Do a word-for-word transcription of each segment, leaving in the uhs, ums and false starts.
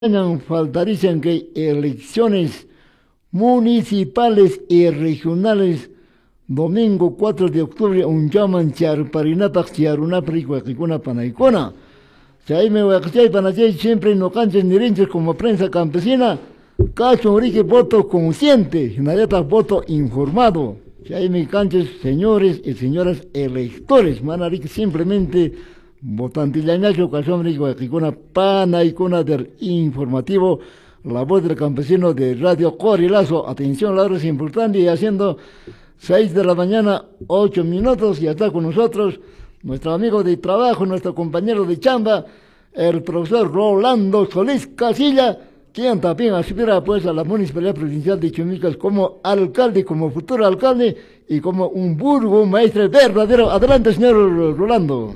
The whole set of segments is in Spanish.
faltarían que elecciones municipales y regionales domingo cuatro de octubre un llaman charparinapak chiarunaprik kuna panaikona. Chaime huachay panachay siempre no canches ni rinches como prensa campesina. Cacho rique voto consciente, nadeta voto informado. Chaime canches señores y señoras electores, manarique simplemente votantillañacho cachón rico kuna panaikona del informativo. La voz del campesino de Radio Corilazo. Atención, la hora es importante y haciendo seis de la mañana, ocho minutos, y está con nosotros nuestro amigo de trabajo, nuestro compañero de chamba, el profesor Rolando Solís Casilla, quien también aspira pues a la Municipalidad Provincial de Chumilcas como alcalde, como futuro alcalde y como un burgo, un maestro verdadero. Adelante, señor Rolando.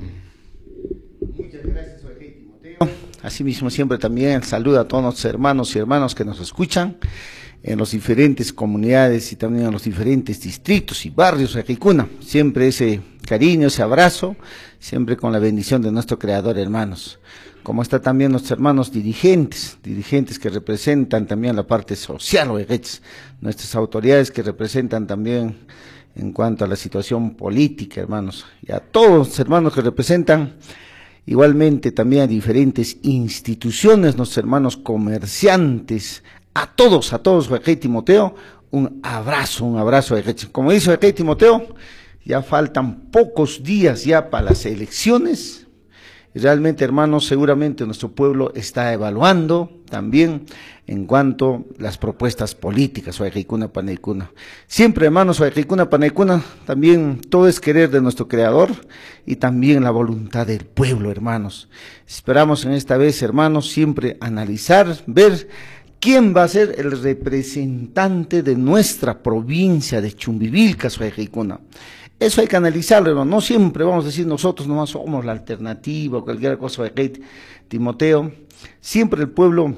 Muchas gracias, Jorge Timoteo. Asimismo, siempre también saludo a todos nuestros hermanos y hermanas que nos escuchan en las diferentes comunidades y también en los diferentes distritos y barrios de Ricuna. Siempre ese cariño, ese abrazo, siempre con la bendición de nuestro Creador, hermanos. Como está también nuestros hermanos dirigentes, dirigentes que representan también la parte social, nuestras autoridades que representan también en cuanto a la situación política, hermanos, y a todos los hermanos que representan igualmente también a diferentes instituciones, nuestros hermanos comerciantes, a todos, a todos, Jorge Timoteo, un abrazo, un abrazo. Como dice Jorge Timoteo, ya faltan pocos días ya para las elecciones. Y realmente, hermanos, seguramente nuestro pueblo está evaluando también en cuanto a las propuestas políticas, Huayquicuna, Panaicuna. Siempre, hermanos, Huayquicuna, Panaicuna, también todo es querer de nuestro Creador y también la voluntad del pueblo, hermanos. Esperamos en esta vez, hermanos, siempre analizar, ver quién va a ser el representante de nuestra provincia de Chumbivilcas, Huayquicuna. Eso hay que analizarlo, ¿no? No siempre vamos a decir nosotros nomás somos la alternativa o cualquier cosa, Jorge Timoteo. Siempre el pueblo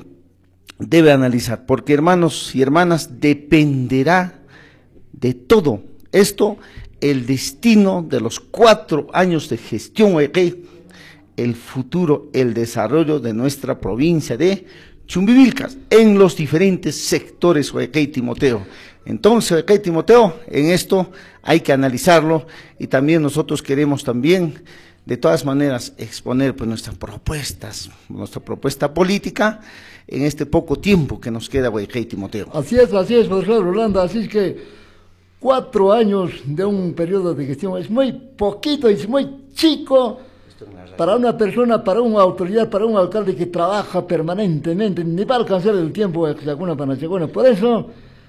debe analizar, porque hermanos y hermanas, dependerá de todo esto el destino de los cuatro años de gestión, Jorge, el futuro, el desarrollo de nuestra provincia de Chumbivilcas en los diferentes sectores, Jorge Timoteo. Entonces, Jorge Timoteo, en esto hay que analizarlo y también nosotros queremos también, de todas maneras, exponer pues nuestras propuestas, nuestra propuesta política en este poco tiempo que nos queda, Jorge Timoteo. Así es, así es, profesor Rolando, así es que cuatro años de un periodo de gestión es muy poquito, es muy chico para una persona, para una autoridad, para un alcalde que trabaja permanentemente, ni va a alcanzar el tiempo de Xacuna Panachacuna. Por eso,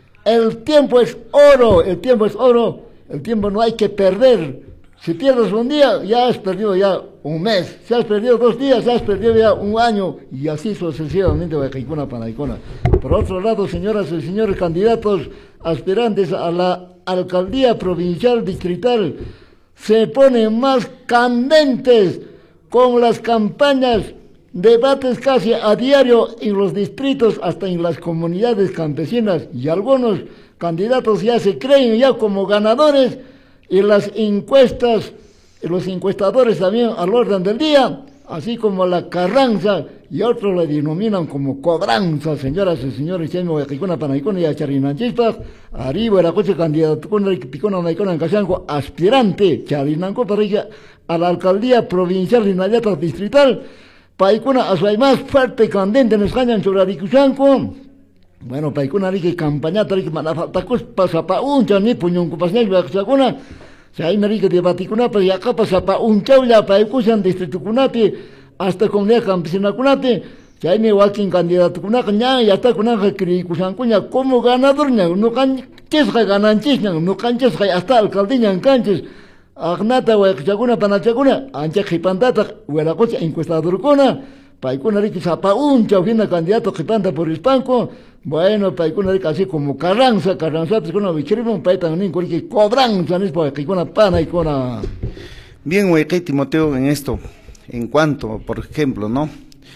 el tiempo es oro, el tiempo es oro, el tiempo no hay que perder. Si pierdes un día, ya has perdido ya un mes. Si has perdido dos días, ya has perdido ya un año. Y así sucesivamente, Huayquicuna, Panaicona. Por otro lado, señoras y señores candidatos aspirantes a la alcaldía provincial distrital, se ponen más candentes con las campañas, debates casi a diario en los distritos, hasta en las comunidades campesinas, y algunos candidatos ya se creen ya como ganadores, y las encuestas, y los encuestadores también al orden del día, así como la carranza, y otros la denominan como cobranza, señoras y señores, Huayquicuna, Panaicona y Charinanchispaj, arriba la coche candidato con el Picona, Naicona, en Casanco, aspirante, Charinanco, para a la alcaldía provincial y Nayata distrital, Paikuna, a su más fuerte y candente en España, sobre Aricusanco. Bueno, Paikuna, Rique, campañata, Rique, Manafatacus, Pasapa, Uncha, ni Puñón, Cupasnel, Baxacuna, se hay Rique de Baticuna, y acá Pasapa, Unchaulla, Paikusan, Distrito Cunati, hasta Comunidad Campesina Cunati, se hay mi Joaquín candidato Cunaca, y hasta Cunaca, Cricusancuña, como ganador, no canches, gananchis, no canches, hasta alcaldía en canches. Agnata, Huayquicuna, Panachacuna, Ancha Jipantata, Huelacocha, encuestador, Paikuna Ricky Zapa, un chaujina candidato Jipanta por Hispanco, bueno, Paikuna Ricky así como Carranza, Carranza, Paikuna Vichirimo, Paitan, Nicoliki, Cobranza, Nispo, Huayquicuna, Panaicona. Bien, Jorge Timoteo, en esto, en cuanto, por ejemplo, ¿no?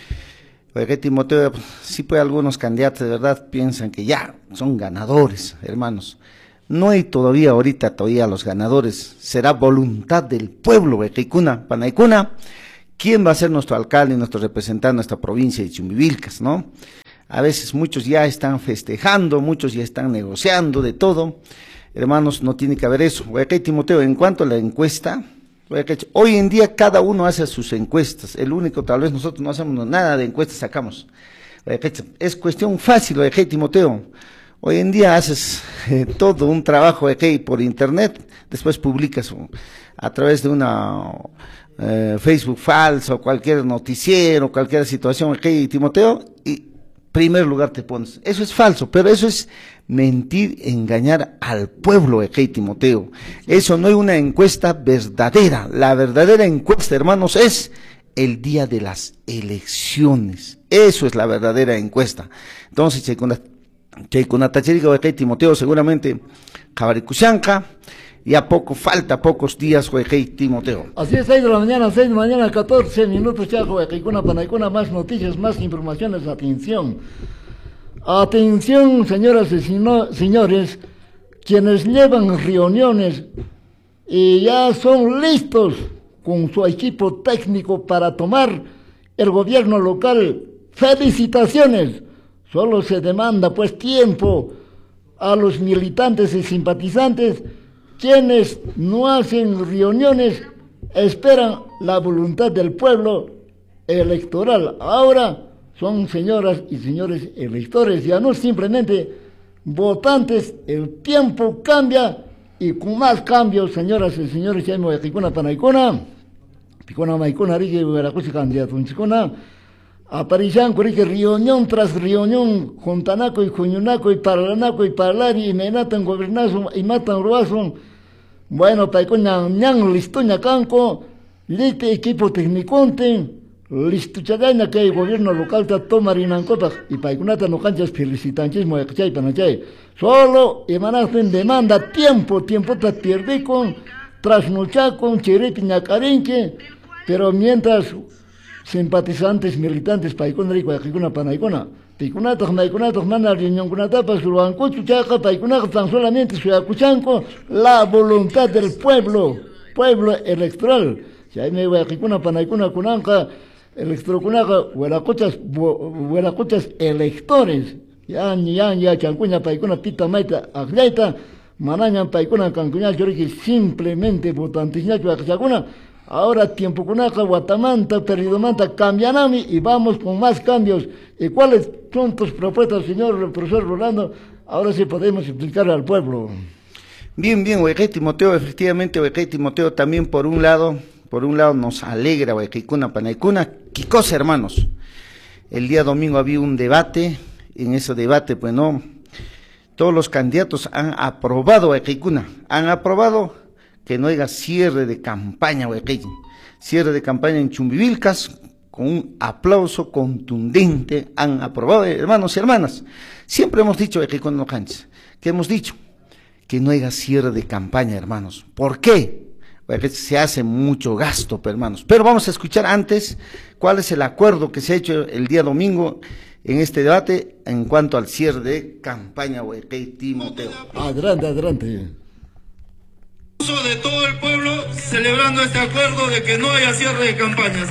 Jorge Timoteo, sí, pues algunos candidatos de verdad piensan que ya son ganadores, hermanos. No hay todavía ahorita todavía los ganadores, será voluntad del pueblo, Huayquicuna, Panaicuna, ¿Quién va a ser nuestro alcalde y nuestro representante en nuestra provincia de Chumbivilcas, no? A veces muchos ya están festejando, muchos ya están negociando de todo. Hermanos, no tiene que haber eso. Guayacay Timoteo, en cuanto a la encuesta, hoy en día cada uno hace sus encuestas. El único, tal vez nosotros no hacemos nada de encuestas, sacamos. Es cuestión fácil, Guayacay Timoteo. Hoy en día haces eh, todo un trabajo aquí por internet, después publicas a través de una eh, Facebook falso, cualquier noticiero, cualquier situación aquí, Timoteo, y primer lugar te pones. Eso es falso, pero eso es mentir, engañar al pueblo, aquí, Timoteo. Eso no es una encuesta verdadera. La verdadera encuesta, hermanos, es el día de las elecciones. Eso es la verdadera encuesta. Entonces, que con Atacherica Huaycay Timoteo seguramente Jabaricushanca, ya poco falta, pocos días Huaycay Timoteo. Así es, seis de la mañana, seis de la mañana, catorce minutos ya Huaycaicuna, Panaicuna, más noticias, más informaciones, atención. Atención, señoras y señores, quienes llevan reuniones y ya son listos con su equipo técnico para tomar el gobierno local. Felicitaciones. Solo se demanda pues tiempo a los militantes y simpatizantes, quienes no hacen reuniones, esperan la voluntad del pueblo electoral. Ahora son señoras y señores electores, ya no simplemente votantes. El tiempo cambia y con más cambios, señoras y señores, ya me Picuna Panaicuna, Picuna Maicuna, Rique, Veracruz, candidato Unchicuna. Aparichan, que reunión tras reunión, Juntanaco y Juñunaco y Parlanaco y Parlari y Menatan gobernazo y matan ruazo. Bueno, Paicoña, ñan listoña canco, lite equipo técniconte, listuchagaña que el gobierno local ta toma rinancotas y Paiconata no canchas felicitantismo de Cachay Panachay. Solo emanasten demanda tiempo, tiempo ta pierde con trasnochar con Chiriti ñacarenque, pero mientras simpatizantes, militantes, paikuna rico, paikuna panaikuna, pikunatos, maikunatos, mana reunión kunatapas, ruancuchu, chaca, paikunatos, tan solamente suyacuchanco, la voluntad del pueblo, pueblo electoral. Si hay me paikuna panaikuna kunanca, electrocunaca, huelacochas, huelacochas electores, ya, ya, ya, chancuña, paikuna, pita, maita, aglaita, manañan, paikuna, cancuña, chorique, simplemente votantes, ya, chacuna. Ahora tiempo cunaca, Guatamanta, Perdidomanta, cambianami y vamos con más cambios. ¿Y cuáles son tus propuestas, señor profesor Rolando? Ahora sí podemos explicarle al pueblo. Bien, bien, Huaycay Timoteo, efectivamente, Huaycay Timoteo también por un lado, por un lado nos alegra, Huaycaicuna, Panaicuna. ¿Qué cosa, hermanos? El día domingo había un debate, en ese debate, pues no, todos los candidatos han aprobado, Huaycaicuna, han aprobado que no haya cierre de campaña, Huaycay, cierre de campaña en Chumbivilcas, con un aplauso contundente, han aprobado, hermanos y hermanas. Siempre hemos dicho, Huaycay, cuando canches, que hemos dicho que no haya cierre de campaña, hermanos. ¿Por qué? Huaycay, se hace mucho gasto, hermanos. Pero vamos a escuchar antes cuál es el acuerdo que se ha hecho el día domingo en este debate en cuanto al cierre de campaña, Huaycay Timoteo. Adelante, adelante. De todo el pueblo celebrando este acuerdo de que no haya cierre de campañas.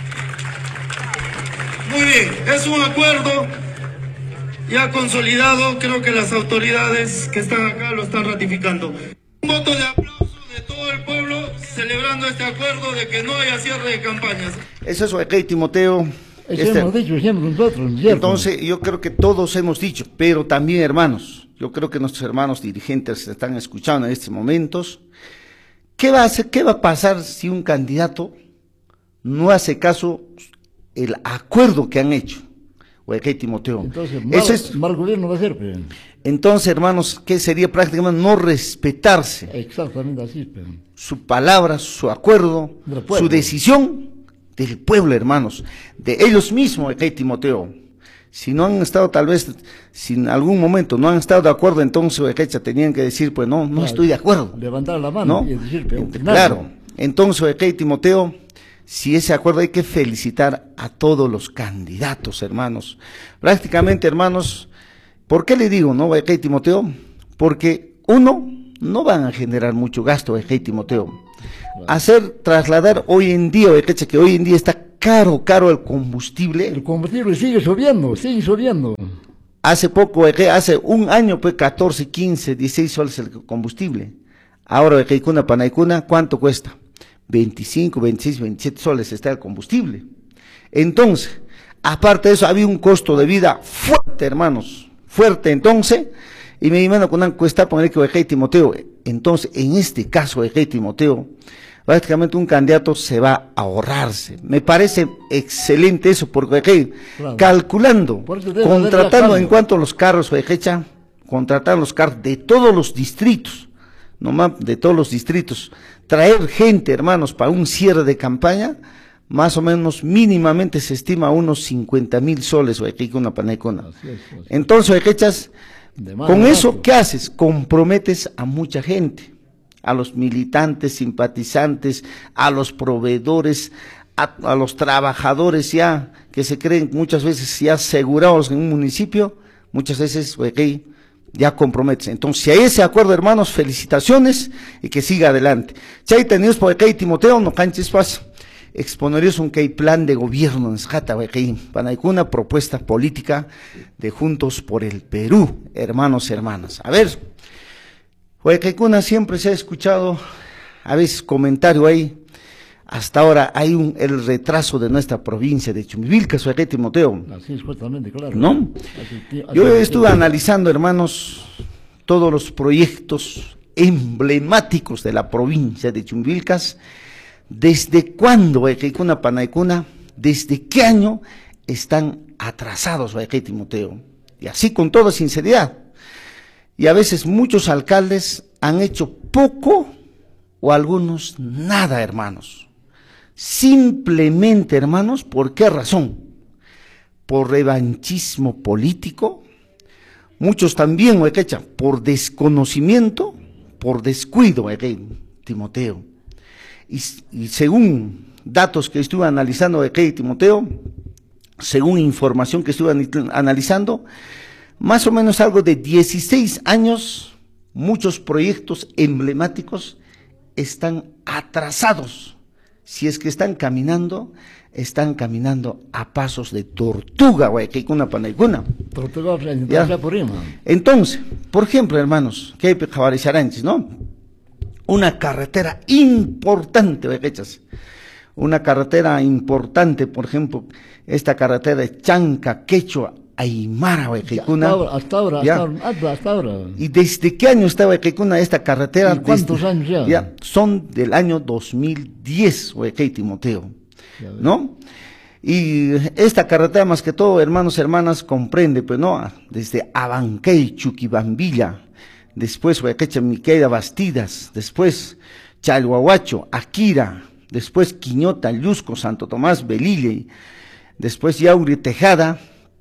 Muy bien, es un acuerdo ya consolidado, creo que las autoridades que están acá lo están ratificando. Un voto de aplauso de todo el pueblo celebrando este acuerdo de que no haya cierre de campañas. Eso es Huaycay Timoteo. Eso este, hemos dicho siempre nosotros, ¿cierto? Entonces yo creo que todos hemos dicho, pero también hermanos, yo creo que nuestros hermanos dirigentes se están escuchando en estos momentos. ¿Qué va a hacer, qué va a pasar si un candidato no hace caso el acuerdo que han hecho? Huaycay Timoteo. Entonces, mal, Eso es, mal gobierno va a ser, pero... Entonces, hermanos, ¿qué sería prácticamente no respetarse? Exactamente así, pero... Su palabra, su acuerdo, su decisión del pueblo, hermanos, de ellos mismos, Huaycay Timoteo. Si no han estado, tal vez, si en algún momento no han estado de acuerdo, entonces Huaycay tenían que decir, pues no, no claro, estoy de acuerdo. Levantar la mano, ¿no? Y decir, pero Ent claro, entonces Huaycay Timoteo, si ese acuerdo hay que felicitar a todos los candidatos, hermanos. Prácticamente, hermanos, ¿por qué le digo, no, Huaycay Timoteo? Porque, uno, no van a generar mucho gasto, Huaycay Timoteo. hacer, trasladar hoy en día, que hoy en día está caro, caro el combustible. El combustible sigue subiendo, sigue subiendo. Hace poco, hace un año, pues catorce, quince, dieciséis soles el combustible. Ahora, Ejeicuna, Panaicuna, ¿cuánto cuesta? veinticinco, veintiséis, veintisiete soles está el combustible. Entonces, aparte de eso, había un costo de vida fuerte, hermanos, fuerte. Entonces, y me imagino con una encuesta poner que Ejei Timoteo. Entonces, en este caso, Ejei Timoteo, prácticamente un candidato se va a ahorrarse. Me parece excelente eso, porque Ejei, claro, calculando, contratando en cuanto a los carros, Ejecha, contratar los carros de todos los distritos, nomás de todos los distritos, traer gente, hermanos, para un cierre de campaña, más o menos mínimamente se estima unos cincuenta mil soles, una panecona. Entonces, Ejechas, con eso, ¿qué haces? Comprometes a mucha gente, a los militantes, simpatizantes, a los proveedores, a, a los trabajadores ya, que se creen muchas veces ya asegurados en un municipio, muchas veces, Ejei, ya comprometes. Entonces, si hay ese acuerdo, hermanos, felicitaciones y que siga adelante. Chay tenidos por Ejei Timoteo, no canches fácil. Exponerías un que hay plan de gobierno en Sjata, para alguna propuesta política de Juntos por el Perú, hermanos y hermanas. A ver, Huaycaicuna siempre se ha escuchado, a veces comentario ahí, hasta ahora hay un, el retraso de nuestra provincia de Chumbivilcas, Ejei Timoteo. Así es, justamente, claro. ¿No? Así, así Yo estuve analizando, hermanos, todos los proyectos emblemáticos de la provincia de Chumbivilcas. ¿Desde cuándo, Ejecuna Panaicuna, desde qué año están atrasados, Ejei Timoteo? Y así con toda sinceridad. Y a veces muchos alcaldes han hecho poco o algunos nada, hermanos. Simplemente, hermanos, ¿por qué razón? Por revanchismo político. Muchos también, Ejeccha, por desconocimiento, por descuido, Ejei Timoteo. Y, y según datos que estuve analizando de Ejei Timoteo, según información que estuve analizando, más o menos algo de dieciséis años, muchos proyectos emblemáticos están atrasados. Si es que están caminando, están caminando a pasos de tortuga, Huaycaicuna Panaicuna. Tortuga, entonces, por ejemplo, hermanos, que hay Javarisharanchis, ¿no? Una carretera importante, ¿ves? Una carretera importante, por ejemplo, esta carretera de Chanca, Quechua, Aymara, Huaycaicuna. Hasta ahora, hasta ahora, hasta, hasta ahora. ¿Y desde qué año está Huaycaicuna esta carretera? ¿Y cuántos desde, años ya? ya? Son del año dos mil diez, Ejei Timoteo, ¿no? Y esta carretera, más que todo, hermanos y hermanas, comprende, pues, ¿no? Desde Abancay, Chuquibambilla, después Huaycacha, Miqueira, Bastidas, después Chalhuahuacho, Akira, después Quiñota, Llusco, Santo Tomás, Belille, después Yauri, Tejada,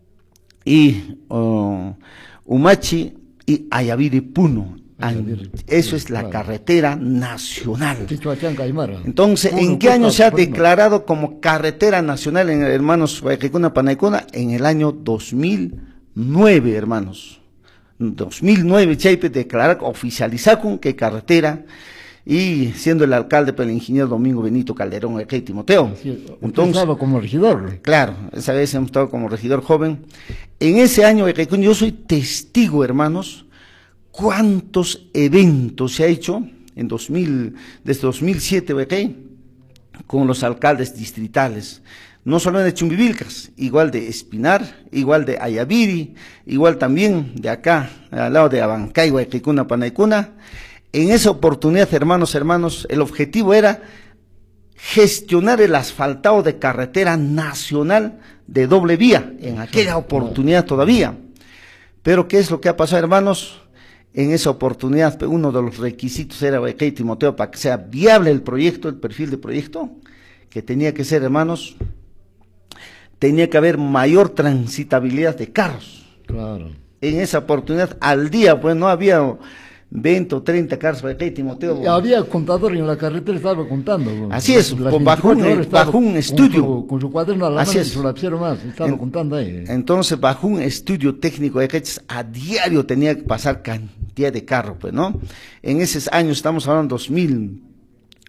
y uh, Umachi y Ayaviri, Puno. Ayaviri, eso es la claro. Carretera nacional. Entonces, Puno, ¿en qué año se ha Puno. declarado como carretera nacional, en hermanos Huaycaicuna Panaicuna? En el año dos mil nueve, hermanos. dos mil nueve, Chaipe declarar, oficializar con que carretera, y siendo el alcalde, pues, el ingeniero Domingo Benito Calderón, Ejei Timoteo. Sí, entonces, estaba como regidor. Claro, esa vez hemos estado como regidor joven. En ese año, yo soy testigo, hermanos, cuántos eventos se ha hecho en dos mil, desde dos mil siete, Ejei, con los alcaldes distritales. No solo de Chumbivilcas, igual de Espinar, igual de Ayaviri, igual también de acá, al lado de Abancay, Huaycaicuna, Panaicuna. En esa oportunidad, hermanos, hermanos, el objetivo era gestionar el asfaltado de carretera nacional de doble vía, en aquella oportunidad todavía. Pero, ¿qué es lo que ha pasado, hermanos? En esa oportunidad, uno de los requisitos era, Ejei Timoteo, para que sea viable el proyecto, el perfil de proyecto, que tenía que ser, hermanos, tenía que haber mayor transitabilidad de carros. Claro. En esa oportunidad, al día, pues no había veinte o treinta carros para Ejei Timoteo. Y había contador en la carretera, estaba contando. Así es, con, bajo, un, bajo un estudio. Con su, con su cuaderno a la Así mano, es. su lapicero más, estaba en, contando ahí. Entonces, bajo un estudio técnico de Ejei, a diario tenía que pasar cantidad de carros, pues, ¿no? En esos años, estamos hablando dos mil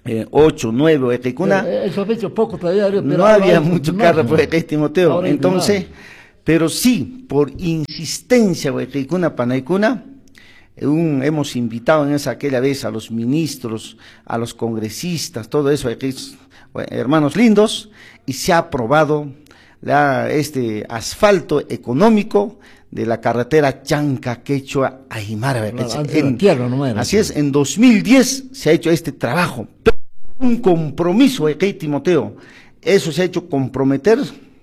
eh, ocho, nueve, Huaycaicuna. Eh, eso ha hecho poco todavía. Pero no había mucho carro por Huaycay, Timoteo. Entonces, pero sí, por insistencia, Huaycaicuna, Panaicuna, un, hemos invitado en esa aquella vez a los ministros, a los congresistas, todo eso, hermanos lindos, y se ha aprobado la, este asfalto económico de la carretera Chanca, Quechua, Aymara. Claro, en, tierra, no era, así es, en dos mil diez se ha hecho este trabajo, un compromiso, Huaycay, Timoteo, eso se ha hecho comprometer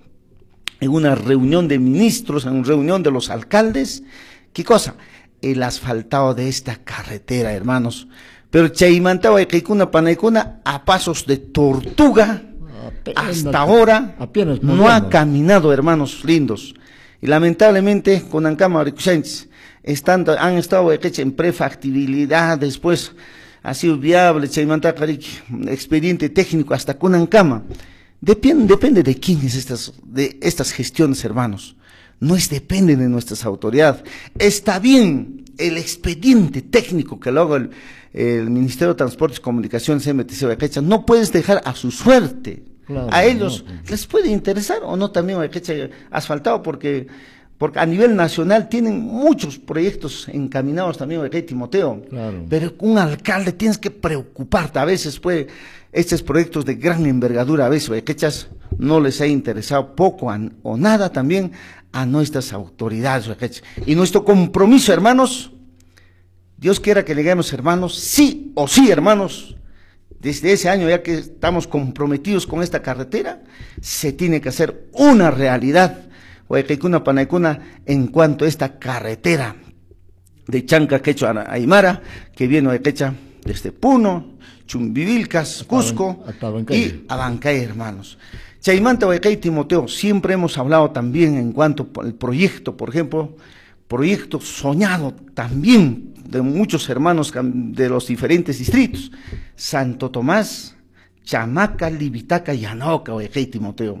en una reunión de ministros, en una reunión de los alcaldes. ¿Qué cosa? El asfaltado de esta carretera, hermanos. Pero Chaimanta, Huaycaicuna, Panaicuna, a pasos de tortuga, apenas, hasta ahora no ha caminado, hermanos lindos. Y lamentablemente, con Ancama Aricuchantes, estando, han estado en prefactibilidad, después ha sido viable, Chaimanta, expediente técnico, hasta con Ancama. Depende, depende de quiénes estas, de estas gestiones, hermanos. No es depende de nuestras autoridades. Está bien el expediente técnico que luego el, el Ministerio de Transportes y Comunicaciones, M T C Huaycacha, no puedes dejar a su suerte. Claro, a ellos no, les puede interesar o no también Huaycacha asfaltado, porque, porque a nivel nacional tienen muchos proyectos encaminados también, Huaycay, Timoteo. Claro. Pero un alcalde tienes que preocuparte. A veces puede, estos proyectos de gran envergadura, a veces Huaycachas no les ha interesado poco a, o nada también a nuestras autoridades. Y nuestro compromiso, hermanos, Dios quiera que lleguemos, hermanos, sí o sí, hermanos, desde ese año ya que estamos comprometidos con esta carretera, se tiene que hacer una realidad, Huaycaicuna, Panaicuna, en cuanto a esta carretera de Chanca, Quechua, Aymara, que viene Huaycacha desde Puno, Chumbivilcas, Cusco hasta y Abancay, hermanos. Chaimanta, Huaycay, Timoteo, siempre hemos hablado también en cuanto al proyecto, por ejemplo, proyecto soñado también de muchos hermanos de los diferentes distritos, Santo Tomás, Chamaca, Libitaca y Anoca, Huaycay, Timoteo.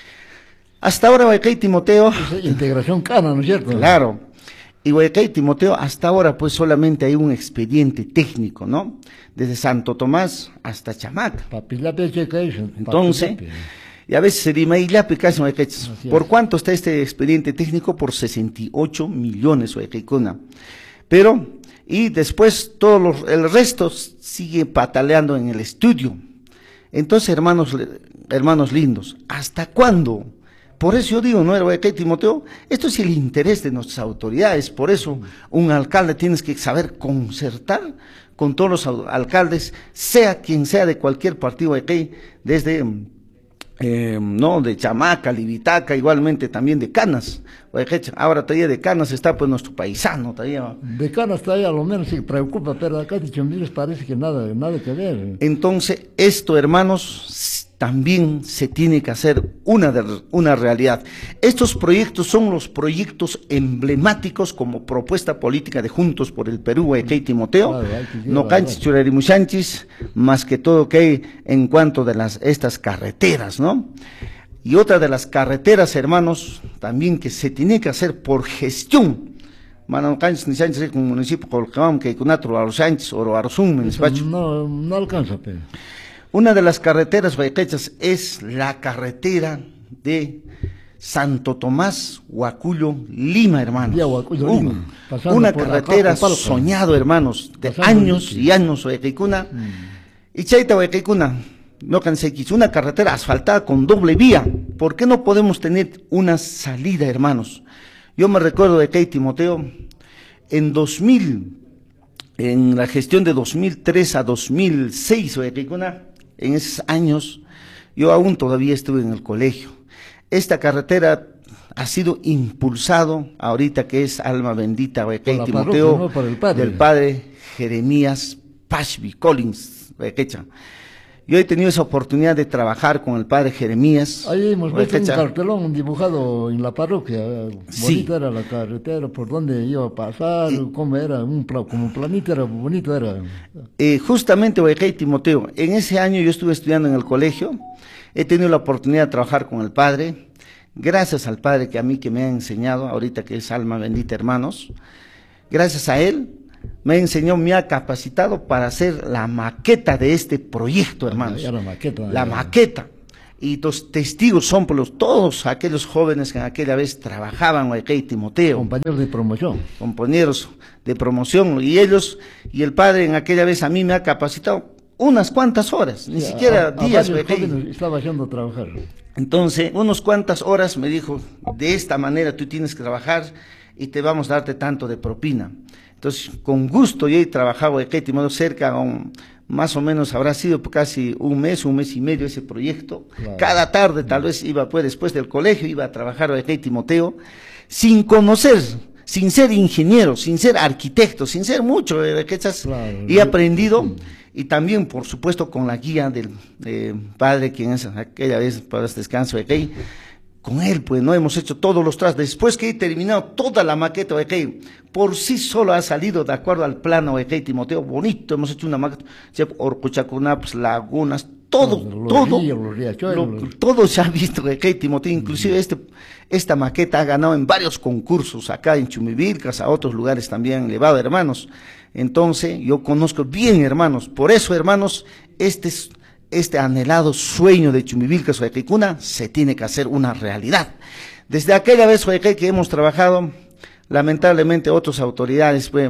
Hasta ahora, Huaycay, Timoteo... Es integración cana, ¿no es cierto? Claro. Y Huaycay, Timoteo, hasta ahora pues solamente hay un expediente técnico, ¿no? Desde Santo Tomás hasta Chamaca. Entonces... Y a veces se dime, ¿por cuánto está este expediente técnico? Por sesenta y ocho millones, Huaycaicuna. Pero, y después todo los, el resto sigue pataleando en el estudio. Entonces, hermanos, hermanos lindos, ¿hasta cuándo? Por eso yo digo, ¿no, Huaycay, Timoteo? Esto es el interés de nuestras autoridades. Por eso, un alcalde tienes que saber concertar con todos los alcaldes, sea quien sea de cualquier partido, Huaycay, desde... Eh, no, de Chamaca, Libitaca, igualmente también de Canas. Ahora todavía de Canas está pues nuestro paisano todavía. De Canas todavía a lo menos se preocupa, pero acá de Chumbiles parece que nada, nada que ver. Entonces, esto, hermanos, también se tiene que hacer una, de, una realidad. Estos proyectos son los proyectos emblemáticos como propuesta política de Juntos por el Perú, Huaycay, Timoteo, claro, no canchis churarimuchanchis, más que todo que hay en cuanto de las estas carreteras, ¿no? Y otra de las carreteras, hermanos, también que se tiene que hacer por gestión. Mano canchis ni Sánchez con municipio Colcabam, que con otro a los Sánchez o a Arzum, no, no alcanza, pero. Una de las carreteras huaycachas es la carretera de Santo Tomás, Huacuyo, Lima, hermanos. Ya, Huacuyo, uh, Lima. Una carretera acá, soñado, hermanos, de pasando años y años, Huaycaicuna. Mm. Y Chaita, Huaycaicuna, no cansequis, una carretera asfaltada con doble vía. ¿Por qué no podemos tener una salida, hermanos? Yo me recuerdo de Huaycay, Timoteo, en dos mil, en la gestión de dos mil tres a dos mil seis, Huaycaicuna, en esos años, yo aún todavía estuve en el colegio. Esta carretera ha sido impulsado, ahorita que es alma bendita, Huaycay, Timoteo, ¿no? Por el padre. Del padre Jeremías Pashby Collins, Huaycacha. Yo he tenido esa oportunidad de trabajar con el padre Jeremías. Ahí hemos visto un cartelón dibujado en la parroquia. Bonita sí. Era la carretera, por dónde iba a pasar, eh, cómo era, un como planito era, bonito era. Eh, justamente, Huaycay, Timoteo, en ese año yo estuve estudiando en el colegio, he tenido la oportunidad de trabajar con el padre, gracias al padre que a mí que me ha enseñado, ahorita que es alma bendita, hermanos, gracias a él, me enseñó, me ha capacitado para hacer la maqueta de este proyecto, hermanos. Ya, ya la maqueta. La ya. maqueta. Y los testigos son por los, todos aquellos jóvenes que en aquella vez trabajaban, Guaycay Timoteo. Compañeros de promoción. Compañeros de promoción. Y ellos, y el padre en aquella vez a mí me ha capacitado unas cuantas horas, ni Ya, siquiera a, días, a Guaycay. Estaba haciendo trabajar. Entonces, unas cuantas horas me dijo, de esta manera tú tienes que trabajar y te vamos a darte tanto de propina. Entonces, con gusto yo he trabajado Guaycay Timoteo cerca, un, más o menos habrá sido casi un mes, un mes y medio ese proyecto. Claro. Cada tarde tal vez iba, pues después del colegio, iba a trabajar Guaycay Timoteo, sin conocer, sin ser ingeniero, sin ser arquitecto, sin ser mucho, eh, claro. He aprendido, y también, por supuesto, con la guía del eh, padre, quien es aquella vez, para este descanso, Guaycay, con él, pues, no hemos hecho todos los trazos. Después que he terminado toda la maqueta, Guaycay, por sí solo ha salido de acuerdo al plano, Guaycay Timoteo, bonito, hemos hecho una maqueta, Orcochacunaps, lagunas, todo, los todo, ríos, los riachuelos, lo, todo se ha visto, Guaycay Timoteo, inclusive este, esta maqueta ha ganado en varios concursos, acá en Chumivilcas, a otros lugares también elevado, hermanos. Entonces, yo conozco bien, hermanos, por eso, hermanos, este es este anhelado sueño de Chumivilcas, Guaycaycuna, se tiene que hacer una realidad. Desde aquella vez, Guaycay, que hemos trabajado, lamentablemente otras autoridades, pues,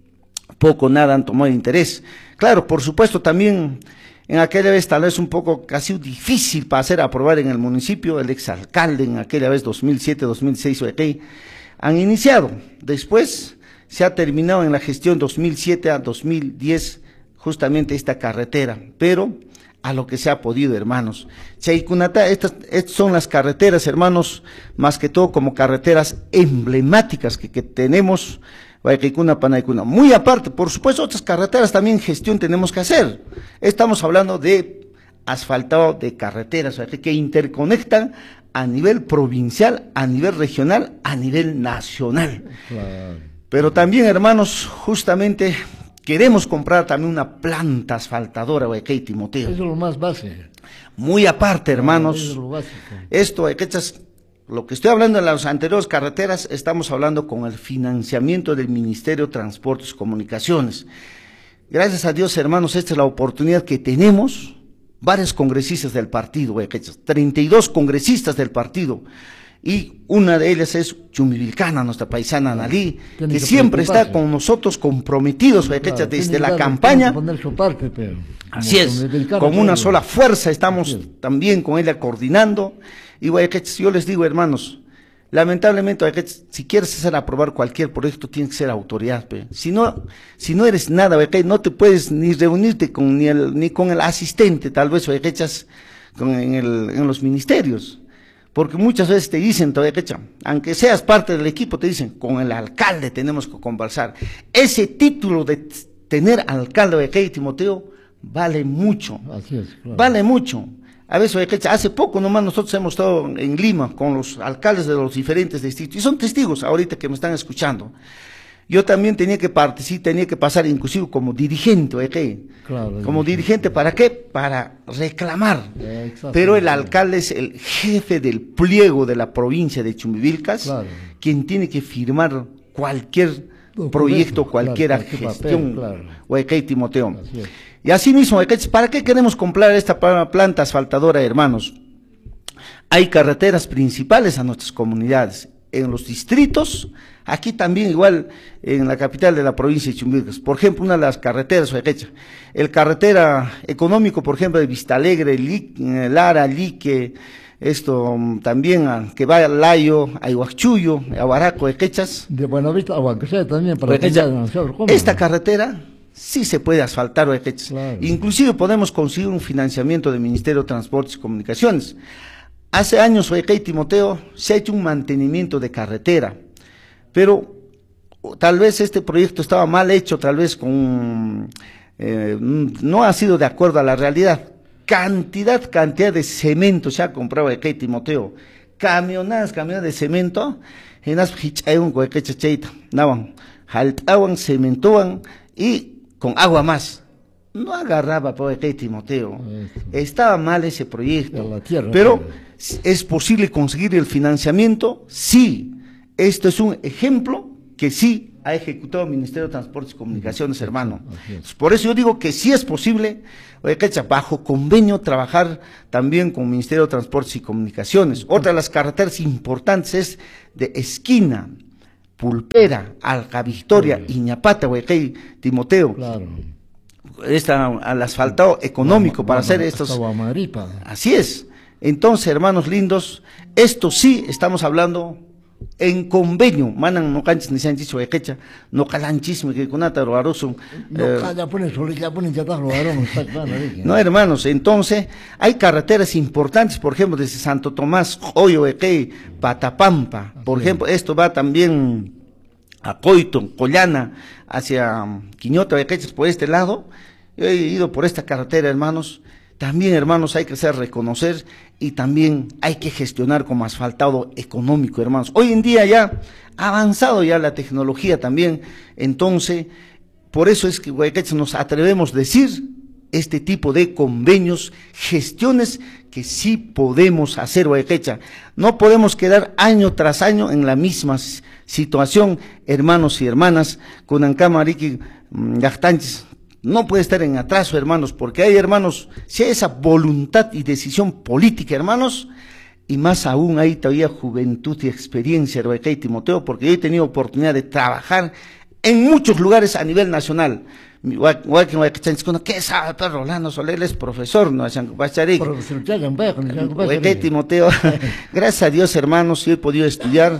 poco, nada han tomado interés. Claro, por supuesto, también en aquella vez tal vez un poco casi difícil para hacer aprobar en el municipio, el exalcalde en aquella vez dos mil siete, dos mil seis, Guaycay, han iniciado. Después se ha terminado en la gestión dos mil siete a dos mil diez justamente esta carretera, pero a lo que se ha podido, hermanos. Chaycunata, estas, estas son las carreteras, hermanos, más que todo como carreteras emblemáticas que, que tenemos, Guaycaycuna, Panaicuna. Muy aparte, por supuesto, otras carreteras también gestión tenemos que hacer. Estamos hablando de asfaltado de carreteras, que interconectan a nivel provincial, a nivel regional, a nivel nacional. Claro. Pero también, hermanos, justamente queremos comprar también una planta asfaltadora, Guaycay Timoteo. Eso es lo más básico. Muy aparte, hermanos. Eso es lo básico. Esto, lo que estoy hablando en las anteriores carreteras, estamos hablando con el financiamiento del Ministerio de Transportes y Comunicaciones. Gracias a Dios, hermanos, esta es la oportunidad que tenemos. Varios congresistas del partido, Guaycay, treinta y dos congresistas del partido. Y una de ellas es Chumivilcana, nuestra paisana Analí, que, que siempre está con nosotros comprometidos, claro, desde la campaña. Poner su parte, pero así es, con una sola fuerza estamos también con ella coordinando. Y Guaycay, yo les digo, hermanos, lamentablemente, Guaycay, si quieres hacer aprobar cualquier proyecto, tienes que ser autoridad. Pe. Si no, si no eres nada, Guaycay, no te puedes ni reunirte con ni, el, ni con el asistente, tal vez, Guaycay, con, en, el, en los ministerios. Porque muchas veces te dicen, todavía, aunque seas parte del equipo, te dicen, con el alcalde tenemos que conversar. Ese título de tener alcalde, Guaycay Timoteo, vale mucho. Así es, claro. Vale mucho. A veces, hace poco nomás nosotros hemos estado en Lima con los alcaldes de los diferentes distritos, y son testigos ahorita que me están escuchando. Yo también tenía que participar, tenía que pasar inclusive como dirigente, ¿okay? Claro, como dirigente, ¿para qué? Para reclamar. Eh, Pero el alcalde es el jefe del pliego de la provincia de Chumivilcas, claro, quien tiene que firmar cualquier no, proyecto, cualquier claro, gestión, claro. Guaycay Timoteo. Así es. Y así mismo, ¿para qué queremos comprar esta planta asfaltadora, hermanos? Hay carreteras principales a nuestras comunidades, en los distritos, aquí también igual en la capital de la provincia de Chumivilcas. Por ejemplo, una de las carreteras, el carretera económico, por ejemplo, de Vistalegre, Lara, Lique, esto también a, que va a Layo, a Iguachuyo, a Baraco, de Quechas. De Buenavista a Huancasaya también, para que esta carretera sí se puede asfaltar, de Quechas. Claro. Inclusive podemos conseguir un financiamiento del Ministerio de Transportes y Comunicaciones. Hace años, Guaycay Timoteo, se ha hecho un mantenimiento de carretera, pero tal vez este proyecto estaba mal hecho, tal vez con eh, no ha sido de acuerdo a la realidad. Cantidad, cantidad de cemento se ha comprado Guaycay Timoteo, camionadas, camionadas de cemento, en las hichayon Guaycay Chachaita, naban, jaltaban, cementoban y con agua más. No agarraba por Guaycay Timoteo, estaba mal ese proyecto, tierra, pero claro, ¿es posible conseguir el financiamiento? Sí, esto es un ejemplo que sí ha ejecutado el Ministerio de Transportes y Comunicaciones, hermano. Por eso yo digo que sí es posible, bajo convenio, trabajar también con el Ministerio de Transportes y Comunicaciones. Otra de las carreteras importantes es de Esquina, Pulpera, Alca Victoria, sí. Iñapata, Huaycay, Timoteo. Claro. Está al asfaltado económico para hacer estos. Así es. Entonces, hermanos lindos, esto sí estamos hablando en convenio. Manan no canchis ni se han dicho equecha, no calanchismo que con ata roaroso. No, hermanos, entonces hay carreteras importantes, por ejemplo, desde Santo Tomás, Hoyo, Equey, Patapampa, por Así ejemplo, es. Esto va también a Coito, Collana, hacia Quiñota, Equechas, por este lado. Yo he ido por esta carretera, hermanos. También, hermanos, hay que hacer reconocer y también hay que gestionar como asfaltado económico, hermanos. Hoy en día ya ha avanzado ya la tecnología también, entonces, por eso es que Guayquecha nos atrevemos a decir este tipo de convenios, gestiones que sí podemos hacer, Guayquecha. No podemos quedar año tras año en la misma situación, hermanos y hermanas, con Ancamariki, Yachtanchis. No puede estar en atraso, hermanos, porque hay, hermanos, si hay esa voluntad y decisión política, hermanos, y más aún hay todavía juventud y experiencia, hermano Timoteo, porque yo he tenido oportunidad de trabajar en muchos lugares a nivel nacional. ¿Qué sabe, perro? Rolando Soler es profesor, ¿no? Profesor Timoteo, gracias a Dios, hermanos, yo he podido estudiar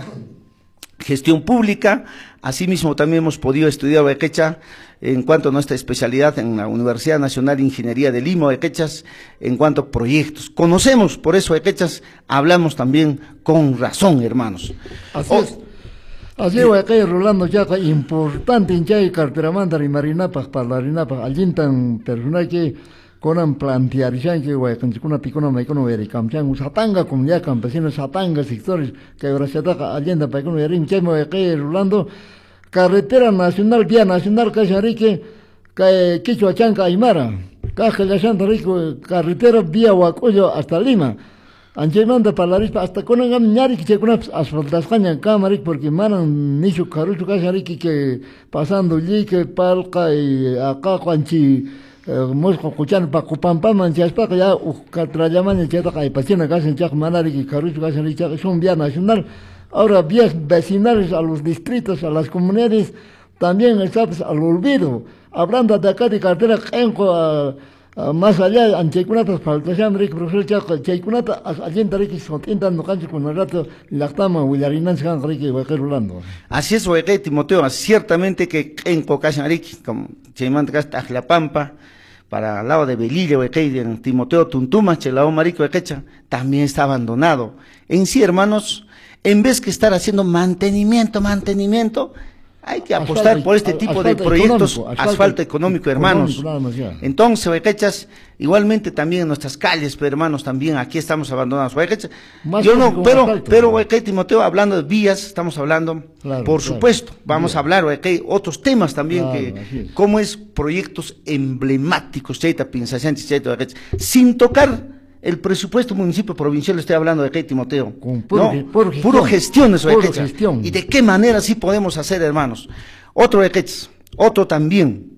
gestión pública, asimismo también hemos podido estudiar Huayquecha en cuanto a nuestra especialidad en la Universidad Nacional de Ingeniería de Lima, Huayquechas, en cuanto a proyectos. Conocemos, por eso Huayquechas, hablamos también con razón, hermanos. Así es. Así es, Huayquecha, Rolando, ya importante en Chay, Carteramanda y Marinapas, Parlarinapas, allí tan personal que con plantear que Huaycanchicuna Picona Maicono Vericamchan, Usatanga, comunidad campesina, Satanga, sectores que Brasiataca, Allenda, Paicono Verim, Chay, Huayquecha, Rolando, carretera nacional, vía nacional, Cachanrique, Quichuachanca, Aymara, Caja de Rico, carretera vía Huacoyo hasta Lima. Anchaymanta para la rispa, hasta con el ñari que se con asfaltas cañan cámaras, porque manan nicho carucho Cachanrique que pasando allí, que palca y acá, cuanchi, mosco, cuchan, pa cupampa, manchaspa, ya, catrayaman, y cheta, y pasina, Cachanchac, manari, carucho Cachanrique, son vía nacional. Ahora, vías vecinales a los distritos, a las comunidades, también está pues, al olvido. Hablando de acá de cartera, enco, más allá, en Chaycunata, faltación, Rick, profesor Chaco, Chaycunata, allí en Rick, intentan no cancho con el rato, Lactama, Willarinan, San Rick, Huayquecha, Rolando. Así es, Huayquecha, Timoteo, ciertamente que en Cocachan, Rick, como Chaymanta, Tajlapampa, para el lado de Belilla, Huayquecha, en Timoteo, Tuntuma, Chelao, Marico, Huayquecha, también está abandonado. En sí, hermanos, en vez que estar haciendo mantenimiento, mantenimiento, hay que apostar asfalto, por este tipo de proyectos, económico, asfalto, asfalto económico, hermanos. Económico, entonces, Huayquechas, igualmente también en nuestras calles, pero hermanos, también aquí estamos abandonados. Huayquechas, yo no, pero, asfalto, pero Huayquecha, Timoteo, hablando de vías, estamos hablando, claro, por claro, supuesto, vamos bien. a hablar, Huayquecha, otros temas también, claro, que, es. como es proyectos emblemáticos, Cheita, Pinzasanchi, Cheita, Huayquecha, sin tocar el presupuesto municipio provincial, estoy hablando de qué, Timoteo, Con puro, ¿no? puro gestión, puro gestión, eso, puro gestión. Y de qué manera sí podemos hacer, hermanos. Otro de otro también,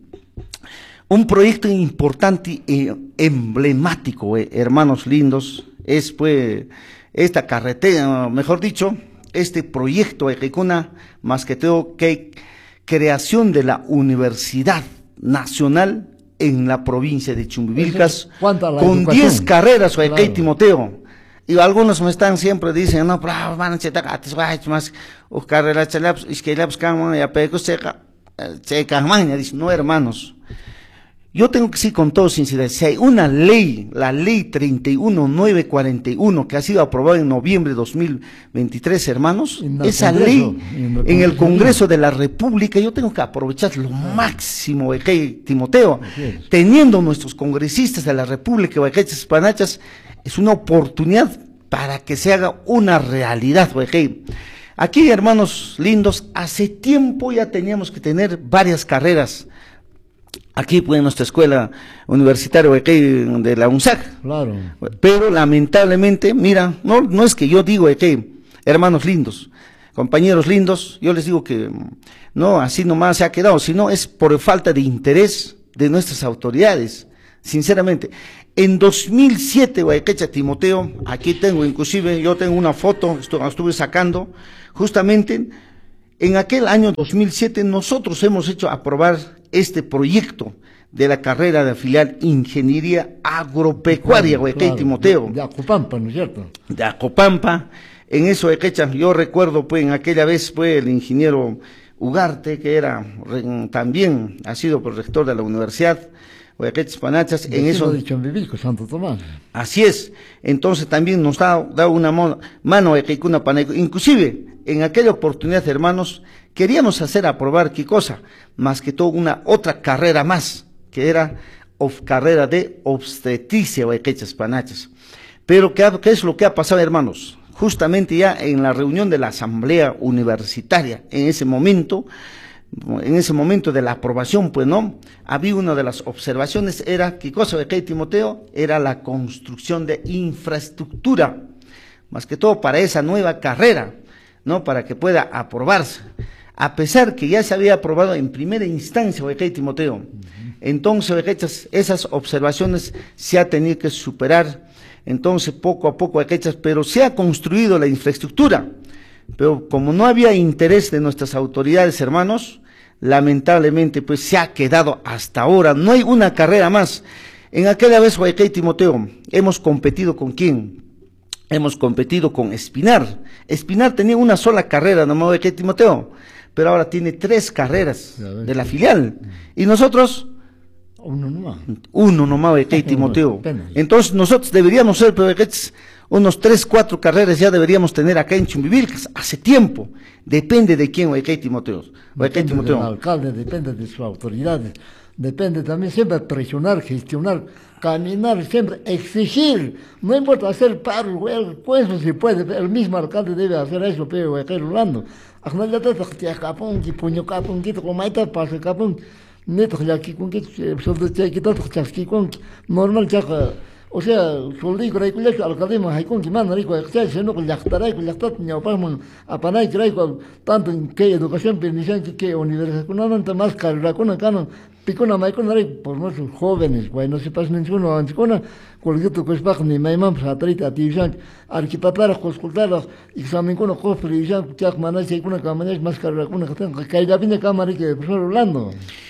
un proyecto importante y emblemático, eh, hermanos lindos, es pues esta carretera, mejor dicho, este proyecto ejecuna más que todo que creación de la Universidad Nacional en la provincia de Chumbivilcas, con diez carreras, claro. Timoteo. Y algunos me están siempre, dicen, no, pero van a chetar a tes más, o carreras chalaps, es que laps caman, ya pego seca, seca, maña, dice, no, hermanos. Yo tengo que decir con todo sinceridad, si hay una ley, la ley treinta y uno mil novecientos cuarenta y uno, que ha sido aprobada en noviembre de dos mil veintitrés, hermanos, esa Congreso, ley, en el, en el Congreso de la República, yo tengo que aprovechar lo máximo, okay, Timoteo, teniendo nuestros congresistas de la República, Huayquechas, Panachas, es una oportunidad para que se haga una realidad, okay. Aquí, hermanos lindos, hace tiempo ya teníamos que tener varias carreras. Aquí pues en nuestra escuela universitaria de la UNSAC, claro. Pero lamentablemente, mira, no, no es que yo digo que, hermanos lindos, compañeros lindos, yo les digo que no así nomás se ha quedado, sino es por falta de interés de nuestras autoridades, sinceramente. En dos mil siete, Guayquecha Timoteo, aquí tengo inclusive, yo tengo una foto, esto, estuve sacando, justamente en aquel año dos mil siete nosotros hemos hecho aprobar este proyecto de la carrera de filial Ingeniería Agropecuaria, Guayquecha claro, Timoteo. De Acopampa, ¿no es cierto? De Acopampa, en eso, Guayquecha, yo recuerdo, pues, en aquella vez, fue el ingeniero Ugarte, que era también, ha sido pues, rector de la universidad, Guayquecha Panachas, en eso. De Chombivilco, Santo Tomás. Así es, entonces también nos ha dado una mano a Equicuna Paneco, inclusive, en aquella oportunidad, hermanos, queríamos hacer aprobar qué cosa, más que todo una otra carrera más, que era of, carrera de obstetricia, Guayquecha Panachas. Pero, ¿qué, ¿qué es lo que ha pasado, hermanos? Justamente ya en la reunión de la Asamblea Universitaria, en ese momento, en ese momento de la aprobación, pues no, había una de las observaciones, era, ¿qué cosa de Timoteo? Era la construcción de infraestructura, más que todo para esa nueva carrera, ¿no? Para que pueda aprobarse, a pesar que ya se había aprobado en primera instancia, de Timoteo. Entonces, esas, esas observaciones se ha tenido que superar, entonces poco a poco, pero se ha construido la infraestructura, pero como no había interés de nuestras autoridades, hermanos, lamentablemente pues se ha quedado hasta ahora, no hay una carrera más. En aquella vez, Guayquecha Timoteo, hemos competido ¿con quién? Hemos competido con Espinar. Espinar tenía una sola carrera, nomás Guayquecha Timoteo, pero ahora tiene tres carreras de la filial, y nosotros uno nomás. Uno nomás, Guayquecha Timoteo. Entonces nosotros deberíamos ser, pero unos tres, cuatro carreras ya deberíamos tener acá en Chumbivilcas, hace tiempo. Depende de quién, Guayquecha Timoteo. Depende Timoteo. Del alcalde, depende de sus autoridades. Depende también siempre presionar, gestionar, caminar, siempre exigir. No importa hacer paro, el puesto si puede, el mismo alcalde debe hacer eso, pero Guayquecha Rolando. Normal chaca, o sea, soldico rey colegio alcalde más hay con que man rico, ya se no con la taray con la tat ni opamos a panay que tanto en que educación permisión que que universidad con no más carrera con cano picona mai con rey por nuestros jóvenes, güey, no se pasen en uno antes con colegio que es bajo ni mai mam sa trita atividad arquitectura consultar examen con cofre ya que manay se con cámara más carrera con que caída viene cámara que profesor Orlando.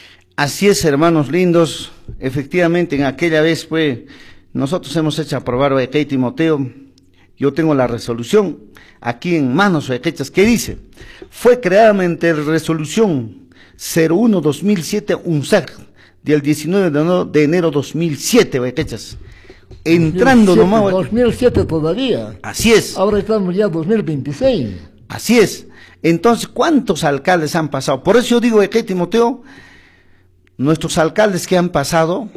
Así es, hermanos lindos, efectivamente en aquella vez fue, nosotros hemos hecho aprobar Guayquecha Timoteo, yo tengo la resolución aquí en manos, Guayquechas, que dice, fue creada mediante resolución cero uno dos mil siete U N S A C del diecinueve de enero dos mil siete, Guayquechas, entrando nomás. dos mil siete todavía. Así es. Ahora estamos ya en dos mil veintiséis. Así es. Entonces, ¿cuántos alcaldes han pasado? Por eso yo digo, Guayquecha Timoteo, nuestros alcaldes que han pasado,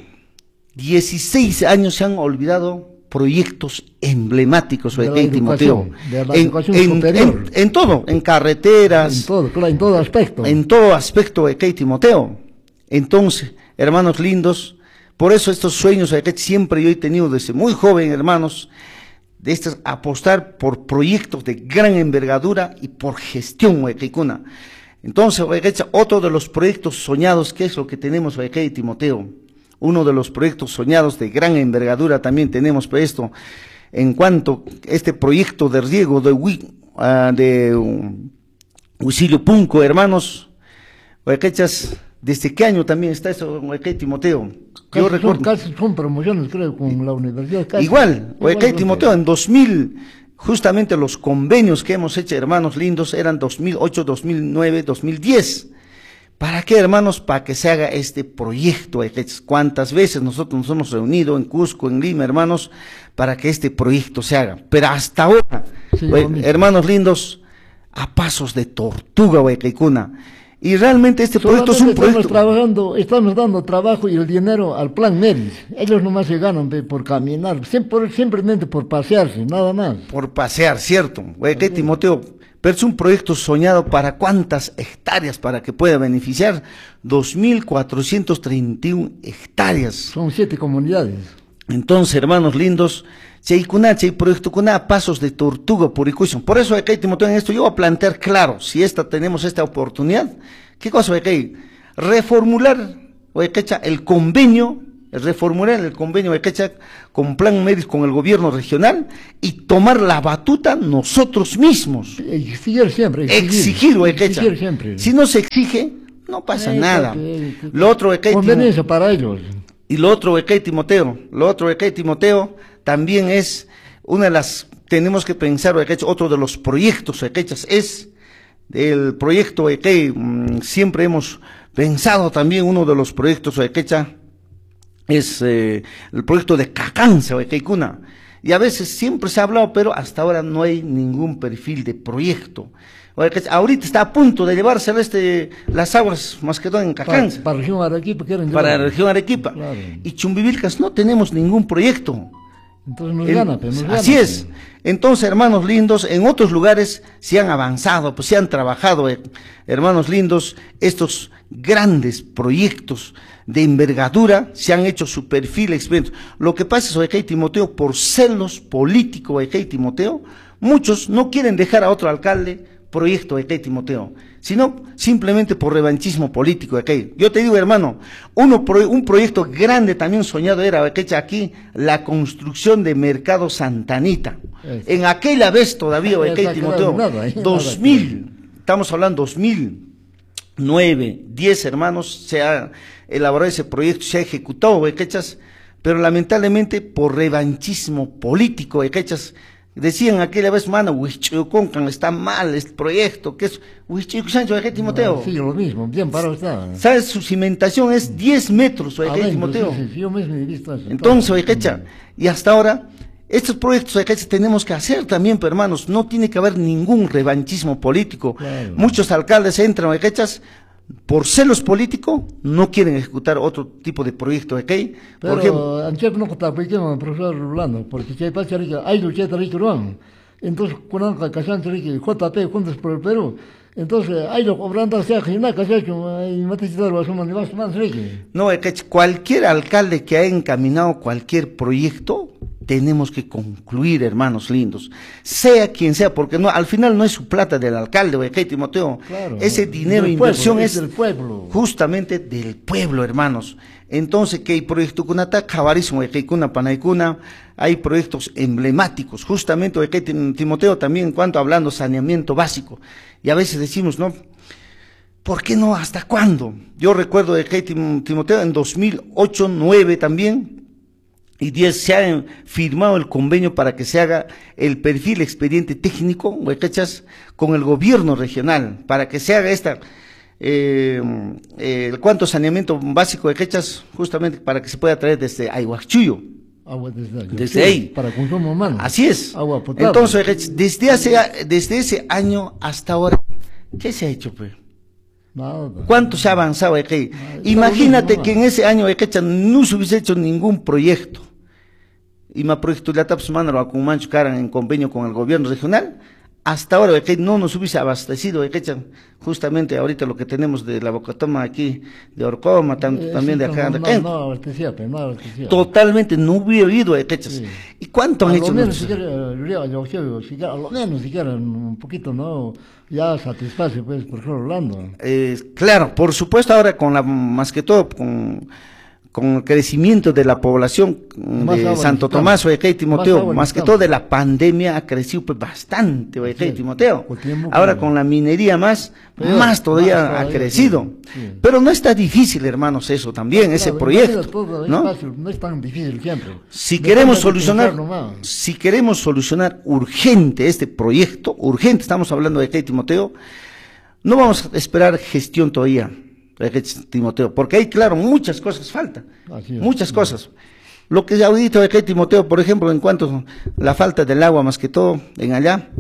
dieciséis años se han olvidado proyectos emblemáticos, Guayquecha Timoteo, de la en, educación en, superior. En, en todo, en carreteras, en todo, claro, en todo aspecto. En todo aspecto, Guayquecha Timoteo. Entonces, hermanos lindos, por eso estos sueños, Guayquecha, siempre yo he tenido desde muy joven, hermanos, de estos, apostar por proyectos de gran envergadura y por gestión, Guayquecha. Entonces, Guayquecha, otro de los proyectos soñados, ¿qué es lo que tenemos, Guayquecha Timoteo? Uno de los proyectos soñados de gran envergadura también tenemos para esto, en cuanto a este proyecto de riego de, uh, de um, Huicillo Punco, hermanos, Guayquechas, ¿desde qué año también está eso, Guayquecha Timoteo? Casi Yo recuerdo. Son, casi son promociones, creo, con la universidad. Casi. Igual, Guayquecha Timoteo, en dos mil, justamente los convenios que hemos hecho, hermanos lindos, eran dos mil ocho, dos mil nueve, dos mil diez. ¿Para qué, hermanos? Para que se haga este proyecto. ¿Cuántas veces nosotros nos hemos reunido en Cusco, en Lima, hermanos, para que este proyecto se haga? Pero hasta ahora, sí, we, hermanos lindos, a pasos de tortuga, Guayquecha. Y realmente este proyecto es un proyecto. Estamos trabajando, estamos dando trabajo y el dinero al plan Meris. Ellos nomás se ganan por caminar, siempre, simplemente por pasearse, nada más. Por pasear, cierto. Guayquecha Timoteo, pero es un proyecto soñado para cuántas hectáreas, para que pueda beneficiar dos mil cuatrocientas treinta y una hectáreas. Son siete comunidades. Entonces, hermanos lindos, Cheikuna, Chei proyecto kuna, pasos de tortuga por icusión. Por eso, acá Timoteo, en esto yo voy a plantear claro, si esta tenemos esta oportunidad, ¿qué cosa acá? Reformular, el convenio, reformular el convenio con plan médico con el gobierno regional y tomar la batuta nosotros mismos. Exigir siempre. Exigir, exigir, exigir siempre. Si no se exige, no pasa eh, nada. Eh, eh, lo otro, conveniencia para ellos. Y lo otro, Ekei Timoteo, lo otro, Ekei Timoteo, también es una de las, tenemos que pensar, otro de los proyectos, Ekechas, es el proyecto Ekei, mmm, siempre hemos pensado también uno de los proyectos Ekecha, es eh, el proyecto de Cacanza, Ekei Kuna. Y a veces siempre se ha hablado, pero hasta ahora no hay ningún perfil de proyecto. Ahorita está a punto de llevarse este, las aguas más que todo en Cacanza. Para, para la región Arequipa quieren Para la región Arequipa. Claro. Y Chumbivilcas no tenemos ningún proyecto. Entonces nos El, gana, pero nos Así gana, es. Entonces, hermanos lindos, en otros lugares se han avanzado, pues se han trabajado, eh, hermanos lindos, estos grandes proyectos de envergadura, se han hecho su perfil experto. Lo que pasa es, Oekei Timoteo, por celos políticos, Oekei Timoteo, muchos no quieren dejar a otro alcalde proyecto de Ekei Timoteo, sino simplemente por revanchismo político de Ekei. Yo te digo, hermano, uno, un proyecto grande también soñado era aquí, la construcción de Mercado Santanita. Es. En aquella vez todavía, Ekei Timoteo, nada, ¿eh? dos mil, estamos hablando dos mil nueve, diez hermanos, se ha elaborado ese proyecto, se ha ejecutado, Ekechas, pero lamentablemente por revanchismo político, Ekechas, decían aquella vez, mano, Huichiuconcan está mal este proyecto, que es Huichiucancho, Ekei Timoteo. Sí, lo mismo, bien parado está. ¿Sabes? Su cimentación es diez metros, Ekei Timoteo. Sí, sí, yo mismo he visto eso. Entonces, Ekecha, y hasta ahora, estos proyectos, Ekecha, tenemos que hacer también, pero hermanos, no tiene que haber ningún revanchismo político. Claro. Muchos alcaldes entran, Ekechas, por celos políticos, no quieren ejecutar otro tipo de proyecto de Ekei. Pero, por ejemplo, antes no está pequeño, profesor Rolando, porque si hay pasa rica, hay lucha rica, entonces, cuando hay casas rica, J P, Juntos por el Perú, entonces, hay lo cobrando, sea, que no hay casas, hay maticitar, lo asuman, más, más rica. No, Ekei, cualquier alcalde que haya encaminado cualquier proyecto, tenemos que concluir, hermanos lindos, sea quien sea, porque no, al final no es su plata del alcalde, Ekei Timoteo, claro, ese dinero de inversión pueblo, es, es del pueblo, justamente del pueblo, hermanos. Entonces, que hay proyectos kunata, cabarismo, Ekei Kuna, Panaikuna, hay proyectos emblemáticos, justamente, Ekei Timoteo, también en cuanto hablando saneamiento básico, y a veces decimos, ¿no? ¿Por qué no? ¿Hasta cuándo? Yo recuerdo de Ekei Timoteo en dos mil ocho, nueve también, y diez se ha firmado el convenio para que se haga el perfil expediente técnico, ¿cachas?, con el gobierno regional, para que se haga esta, eh, eh, el cuanto saneamiento básico de ¿cachas?, justamente para que se pueda traer desde Ayhuachuyo. Agua desde, desde ahí. Para consumo humano. Así es. Agua potable. Entonces, desde, hace, desde ese año hasta ahora, ¿qué se ha hecho, pues? Nada. ¿Cuánto se ha avanzado, Ekei? Imagínate mismo, que en ese año, Ekecha, no se hubiese hecho ningún proyecto. Y más proyecto de la Tapsumana o Mancho Caran en convenio con el gobierno regional. Hasta ahora, Ekei no nos hubiese abastecido, Ekecha, justamente ahorita lo que tenemos de la Bocatoma aquí, de Orcoma, tam, eh, también sí, de acá. No, no, no abastecía, pero no abastecía. Totalmente, no hubiera habido, Ekecha. Sí. ¿Y cuánto han a hecho? Lo menos, siquiera, a lo menos, siquiera, un poquito, ¿no? Ya satisface, pues, por ejemplo, Orlando. Eh, claro, por supuesto, ahora con la, más que todo, con, con el crecimiento de la población más de Santo Tomás o Ekei Timoteo, más, más que todo de la pandemia ha crecido pues bastante, Ekei Timoteo. Ahora con la minería más, Pero, más todavía más todavía ha crecido. Sí. Pero no está difícil, hermanos, eso también, claro, ese proyecto. Todo, ¿no? Fácil, no es tan difícil siempre. Si queremos solucionar, si queremos solucionar urgente este proyecto, urgente, estamos hablando de Ekei Timoteo, no vamos a esperar gestión todavía, Timoteo, porque hay, claro, muchas cosas faltan, muchas cosas. Lo que ya audito de Ekei Timoteo, por ejemplo, en cuanto a la falta del agua, más que todo, en allá,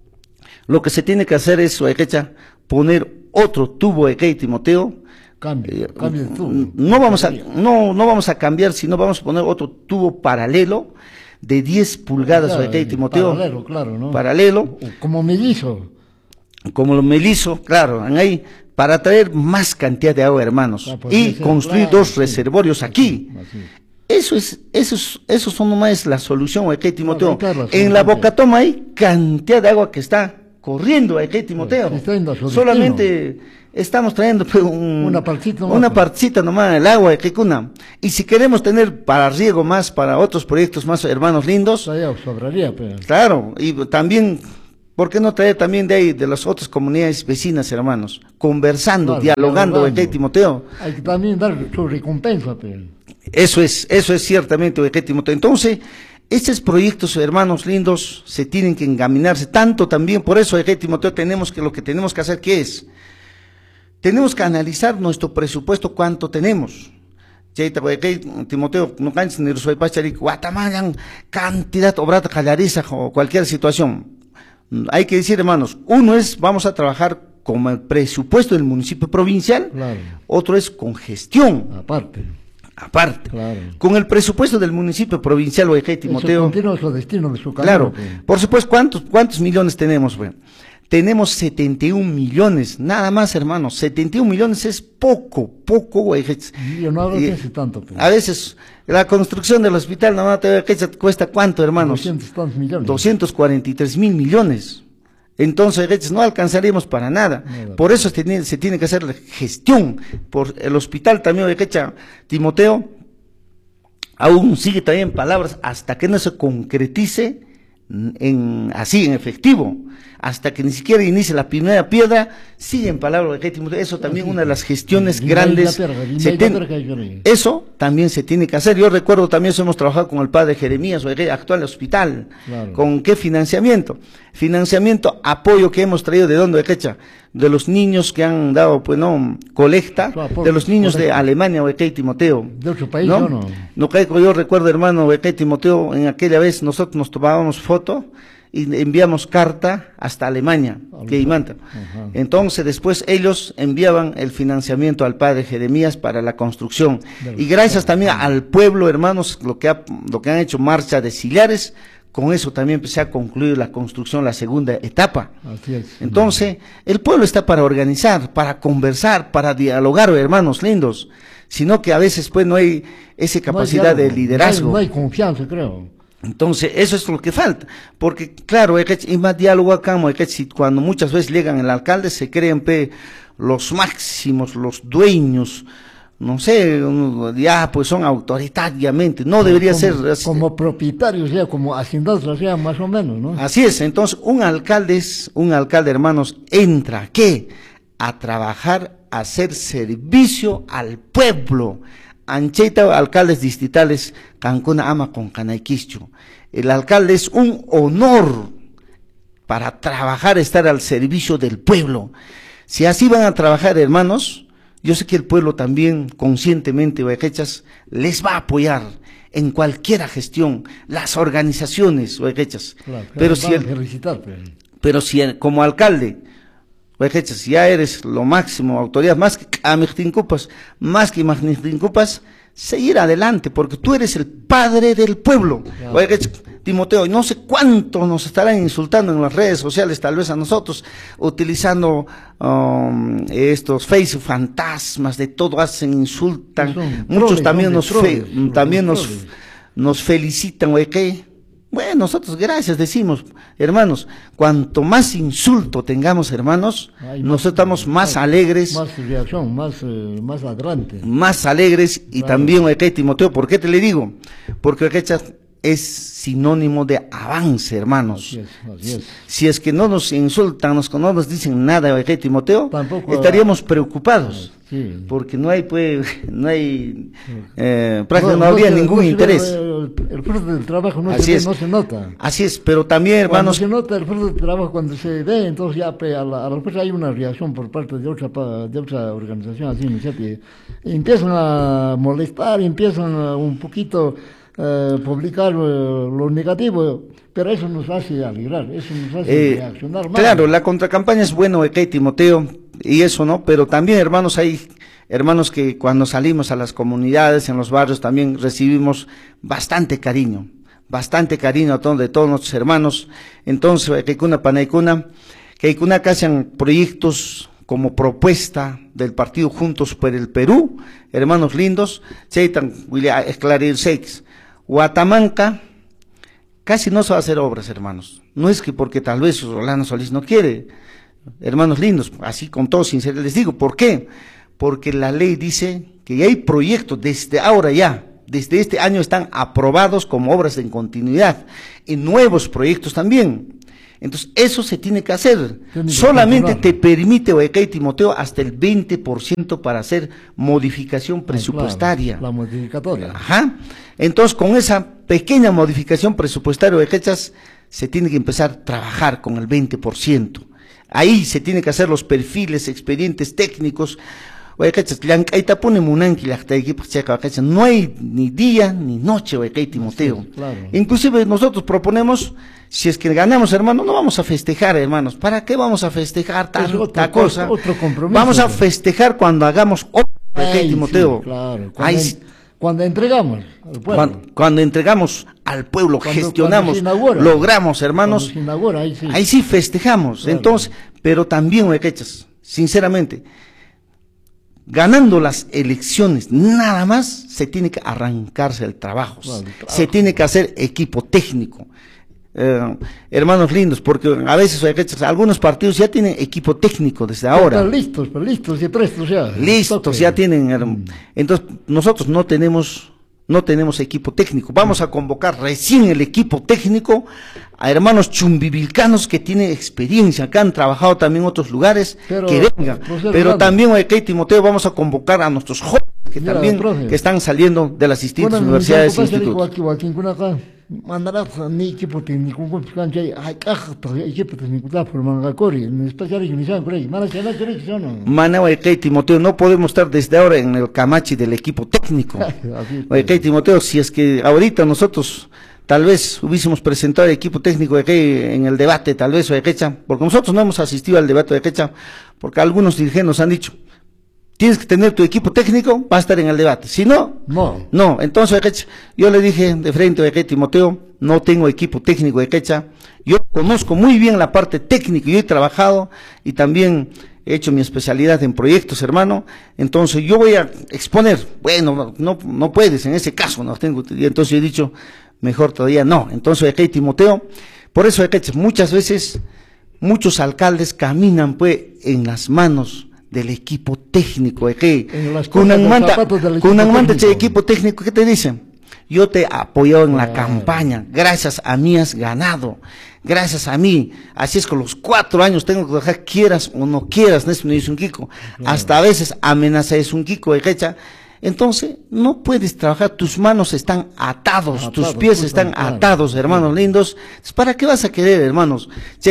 lo que se tiene que hacer es, Ekecha, poner otro tubo de Ekei Timoteo. Cambio, eh, cambio de tubo. No vamos a, no, no vamos a cambiar, sino vamos a poner otro tubo paralelo de diez pulgadas, claro, Ekei Timoteo. Paralelo, claro, ¿no? Paralelo. Como melizo. Como lo melizo, claro, ahí, para traer más cantidad de agua, hermanos, ah, pues y construir claro, dos sí. reservorios aquí. Así. eso es, eso es, eso son nomás la solución, ¿ok, Timoteo? Claro, claro, en la sí. Bocatoma hay cantidad de agua que está corriendo, ¿ok, Timoteo? Sí, está yendo a su Solamente estamos trayendo pues, un, Una partecita nomás, una pues. partecita nomás del agua, ¿ok, Cuna? Y si queremos tener para riego más, para otros proyectos más, hermanos lindos, Todavía sobraría, pero. claro, y también, ¿por qué no traer también de ahí, de las otras comunidades vecinas, hermanos? Conversando, Claro, dialogando, dialogando. ¿ok, Timoteo? Hay que también dar su recompensa, pero. Eso es, eso es ciertamente, ¿ok, Timoteo? Entonces, estos proyectos, hermanos lindos, se tienen que encaminarse tanto también, por eso, ¿ok, Timoteo? Tenemos que, lo que tenemos que hacer, ¿qué es? Tenemos que analizar nuestro presupuesto, cuánto tenemos. Cheita, ¿ok, Timoteo? No canches ni soy pachari, guatamayan, cantidad, obrata, callariza, o cualquier situación. Hay que decir, hermanos, uno es, vamos a trabajar con el presupuesto del municipio provincial, Claro. otro es con gestión, Aparte. aparte. Claro. Con el presupuesto del municipio provincial, ¿ok, Timoteo? Eso continúa su destino de su camino. Claro, pues. por supuesto, ¿cuántos, cuántos millones tenemos? Bueno, tenemos setenta y un millones, nada más, hermanos, setenta y un millones es poco, poco, güey. Yo no hablo Y- de ese tanto, pues. A veces, la construcción del hospital, nada más te cuesta cuánto, hermanos? doscientos tantos millones. doscientos cuarenta y tres mil millones. Entonces, reches, no alcanzaríamos para nada. Nada. Por eso se tiene, se tiene que hacer la gestión. Por el hospital también, recha, Timoteo, aún sigue también palabras hasta que no se concretice en, así, en efectivo. Hasta que ni siquiera inicie la primera piedra, sigue en palabras de Timoteo. Eso también Así una de es. las gestiones Linda grandes. Inglaterra, linda se tiene- Inglaterra que hay por ahí. eso también se tiene que hacer. Yo recuerdo también eso hemos trabajado con el padre Jeremías, el actual hospital. Claro. ¿Con qué financiamiento? Financiamiento, apoyo que hemos traído de dónde, Quecha, de los niños que han dado, pues no, colecta, Su apoyo, de los niños de colecta. Alemania, ¿ok, Timoteo? De otro país, ¿No? ¿o no? No, que yo recuerdo, hermano, ¿ok, Timoteo? En aquella vez nosotros nos tomábamos foto y enviamos carta hasta Alemania, que imanta. Ajá. Entonces después ellos enviaban el financiamiento al padre Jeremías para la construcción. Del- Y gracias también al pueblo, hermanos, lo que, ha, lo que han hecho marcha de sillares, con eso también se ha concluido la construcción, la segunda etapa. Así es. Entonces, el pueblo está para organizar, para conversar, para dialogar, hermanos lindos, sino que a veces pues no hay esa No hay capacidad de diálogo, liderazgo. No hay, no hay confianza, creo. Entonces, eso es lo que falta, porque claro, hay que- y más diálogo acá, hay que- si cuando muchas veces llegan el alcalde, se creen pe, los máximos, los dueños, no sé, un- ya pues son autoritariamente, no debería como, ser así. Como propietarios, ya, como haciendados, ya, más o menos, ¿no? Así es, entonces un alcalde es, un alcalde, hermanos, entra, ¿a qué? A trabajar, a hacer servicio al pueblo. Ancheita, alcaldes distritales, Cancún ama con Canaiquicho. El alcalde es un honor para trabajar, estar al servicio del pueblo. Si así van a trabajar, hermanos, yo sé que el pueblo también conscientemente, huequechas, les va a apoyar en cualquier gestión, las organizaciones, huequechas. Claro, Pero claro, si van a el, felicitar, pues. pero si el- como alcalde, huequechas, si ya eres lo máximo, autoridad, más que Amigtincupas, más que Magnitincupas, seguir adelante, porque tú eres el padre del pueblo. Claro. Huequechas, Timoteo, no sé cuánto nos estarán insultando en las redes sociales, tal vez a nosotros, utilizando um, estos Facebook fantasmas, de todo hacen, insultan. Son Muchos troles, también son nos, de fe- troles, son también de nos, troles. nos felicitan, güey, ¿qué? Bueno, nosotros gracias decimos, hermanos, cuanto más insulto tengamos, hermanos, Hay nosotros estamos más alegres, Más reacción, más, eh, más adelante. más alegres y Claro. también, güey, Timoteo, ¿por qué te le digo? Porque güey, es sinónimo de avance, hermanos. Así es, así es. Si es que no nos insultan, nos, no nos dicen nada, güey, Timoteo, Tampoco- estaríamos preocupados. Sí. Porque no hay, pues, no hay, eh, prácticamente no, No- no habría se- ningún no se ve interés. El, el fruto del trabajo no, Así se ve, es. no se nota. Así es, pero también, Cuando hermanos, se nota el fruto del trabajo, cuando se ve, entonces ya pe- a la, a la fuerza hay una reacción por parte de otra, pa- de otra organización, así, ¿no es cierto? Y empiezan a molestar, empiezan a un poquito eh, publicar eh, lo negativo, pero eso nos hace alegrar, eso nos hace eh, reaccionar más. claro, la contracampaña es bueno, ok, Timoteo, y eso, ¿no? Pero también, hermanos, hay hermanos que cuando salimos a las comunidades, en los barrios, también recibimos bastante cariño, bastante cariño a todos, de todos nuestros hermanos. Entonces, que kuna panaicuna, que kuna que hacen proyectos como propuesta del partido Juntos por el Perú, hermanos lindos, Cheitan, Esclarir Seix, Huatamanca, casi no se va a hacer obras, hermanos. No es que porque tal vez Rolando Solís no quiere, hermanos lindos, así con todo sinceridad les digo, ¿por qué? Porque la ley dice que ya hay proyectos desde ahora ya, desde este año están aprobados como obras en continuidad, y nuevos proyectos también. Entonces, eso se tiene que hacer. Tiene que Solamente continuar. Te permite, Huaycay Timoteo, hasta el veinte por ciento para hacer modificación presupuestaria. Ah, claro, la modificatoria. Ajá. Entonces, con esa pequeña modificación presupuestaria, Huaycaychas, se tiene que empezar a trabajar con el veinte por ciento. Ahí se tiene que hacer los perfiles, expedientes técnicos. No hay ni día ni noche, Huaycay Timoteo. Sí, claro. Inclusive nosotros proponemos, si es que ganamos, hermano, no vamos a festejar, hermanos. ¿Para qué vamos a festejar tanta otro, cosa? Otro compromiso. Vamos a festejar cuando hagamos otro, Huaycay Timoteo. Sí, claro. Cuando, Ahí, en, cuando entregamos al pueblo. Cuando, cuando entregamos al pueblo, cuando, gestionamos, cuando inaugura, logramos, hermanos. Inaugura, ahí, sí. ahí sí festejamos. Claro. Entonces, pero también, Huaycaychas, sinceramente, ganando las elecciones, nada más se tiene que arrancarse el trabajo, bueno, el trabajo. Se tiene que hacer equipo técnico, eh, hermanos lindos, porque a veces algunos partidos ya tienen equipo técnico desde ahora. Están listos, pero listos y prestos ya. Listos, toque. ya tienen, mm. entonces nosotros no tenemos... No tenemos equipo técnico. Vamos a convocar recién el equipo técnico a hermanos chumbivilcanos que tienen experiencia, que han trabajado también en otros lugares, pero, que vengan. Pero también, Huaycay Timoteo, vamos a convocar a nuestros jóvenes que Mira, también profe. que están saliendo de las distintas bueno, universidades e institutos. Mandarás ni equipo técnico, hay equipo técnico por Mangacori, en especial ignición por ahí. Mana Huaycay Timoteo, no podemos estar desde ahora en el camachi del equipo técnico. Huaycay Timoteo, si es que ahorita nosotros tal vez hubiésemos presentado el equipo técnico de aquí en el debate, tal vez Huaycaycha, porque nosotros no hemos asistido al debate de Huaycaycha, porque algunos dirigentes nos han dicho, tienes que tener tu equipo técnico, va a estar en el debate. Si no, no. No. Entonces, yo le dije de frente a Huaycay Timoteo, no tengo equipo técnico de Quecha. Yo conozco muy bien la parte técnica, yo he trabajado y también he hecho mi especialidad en proyectos, hermano. Entonces, yo voy a exponer. Bueno, no, no puedes, en ese caso, no tengo. Entonces, yo he dicho, mejor todavía no. Entonces, Huaycay Timoteo, por eso, Huaycay, muchas veces, muchos alcaldes caminan, pues, en las manos del equipo técnico, que con un manta, con un manta de equipo técnico, ¿qué te dicen? Yo te he apoyado en la campaña, gracias a mí has ganado, gracias a mí, así es que los cuatro años tengo que dejar, quieras o no quieras, no es un Kiko, hasta a veces amenaza es un Kiko de Quecha. Entonces, no puedes trabajar, tus manos están atados, Atado, tus pies están claro. atados, hermanos claro. lindos. ¿Para qué vas a querer, hermanos?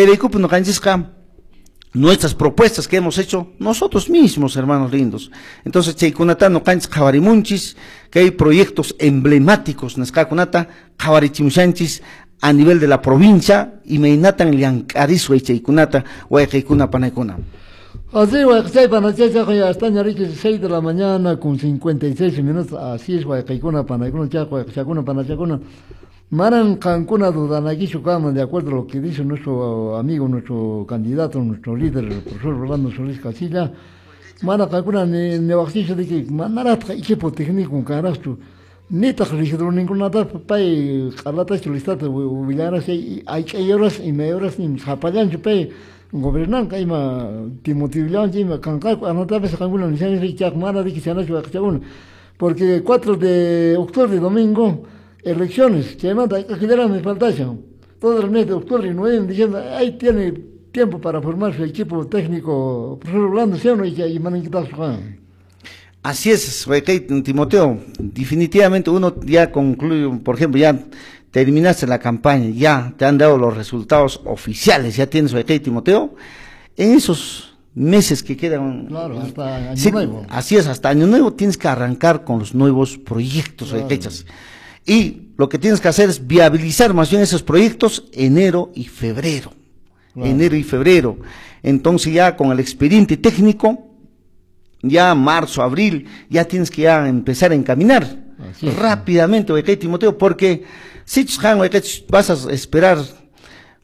Nuestras propuestas que hemos hecho nosotros mismos, hermanos lindos. Entonces, Cheikunatano Canchis Javarimunchis, que hay proyectos emblemáticos, Nescakunata, Javarichimchanchis, a nivel de la provincia, y Meinatan Liancarizo y Cheikunata, Huaycaykuna Panaykuna. Así, Huaycay Panaycha, ya están ya seis de la mañana con cincuenta y seis minutos, así es Huaycaykuna Panaykuna, Huaycaykuna Panaychakuna. Maran Cancuna Dudanaki Chukama, de acuerdo a lo que dice nuestro amigo, nuestro candidato, nuestro líder, el profesor Rolando Solís Casilla, Mara Cancuna Nevaxicha de que Manarat equipo técnico con Carastu, Neta Regidro ninguna pay, Carlata Chulistata, Villaras, hay que horas y me horas ni Zapayan Chupay, gobernan Caima, Timothy Villan, Jim, Cancaco, anotar esa Cancuna, ni se Richard Mara de que se han hecho porque el cuatro de octubre, domingo, elecciones, se manda, hay que generar mi pantalla. Todo el mes de octubre y noviembre diciendo, ahí tiene tiempo para formar su equipo técnico, profesor Orlando, ¿sí o no? Y van a quitar su pan. Así es, Timoteo, definitivamente uno ya concluye, por ejemplo, ya terminaste la campaña, ya te han dado los resultados oficiales, ya tienes, Timoteo, en esos meses que quedan. Claro, hasta año sí, nuevo. Así es, hasta año nuevo tienes que arrancar con los nuevos proyectos, claro. Y lo que tienes que hacer es viabilizar más bien esos proyectos enero y febrero. Claro. Enero y febrero. Entonces ya con el expediente técnico, ya marzo, abril, ya tienes que ya empezar a encaminar Así rápidamente, Huaycay Timoteo, porque si vas a esperar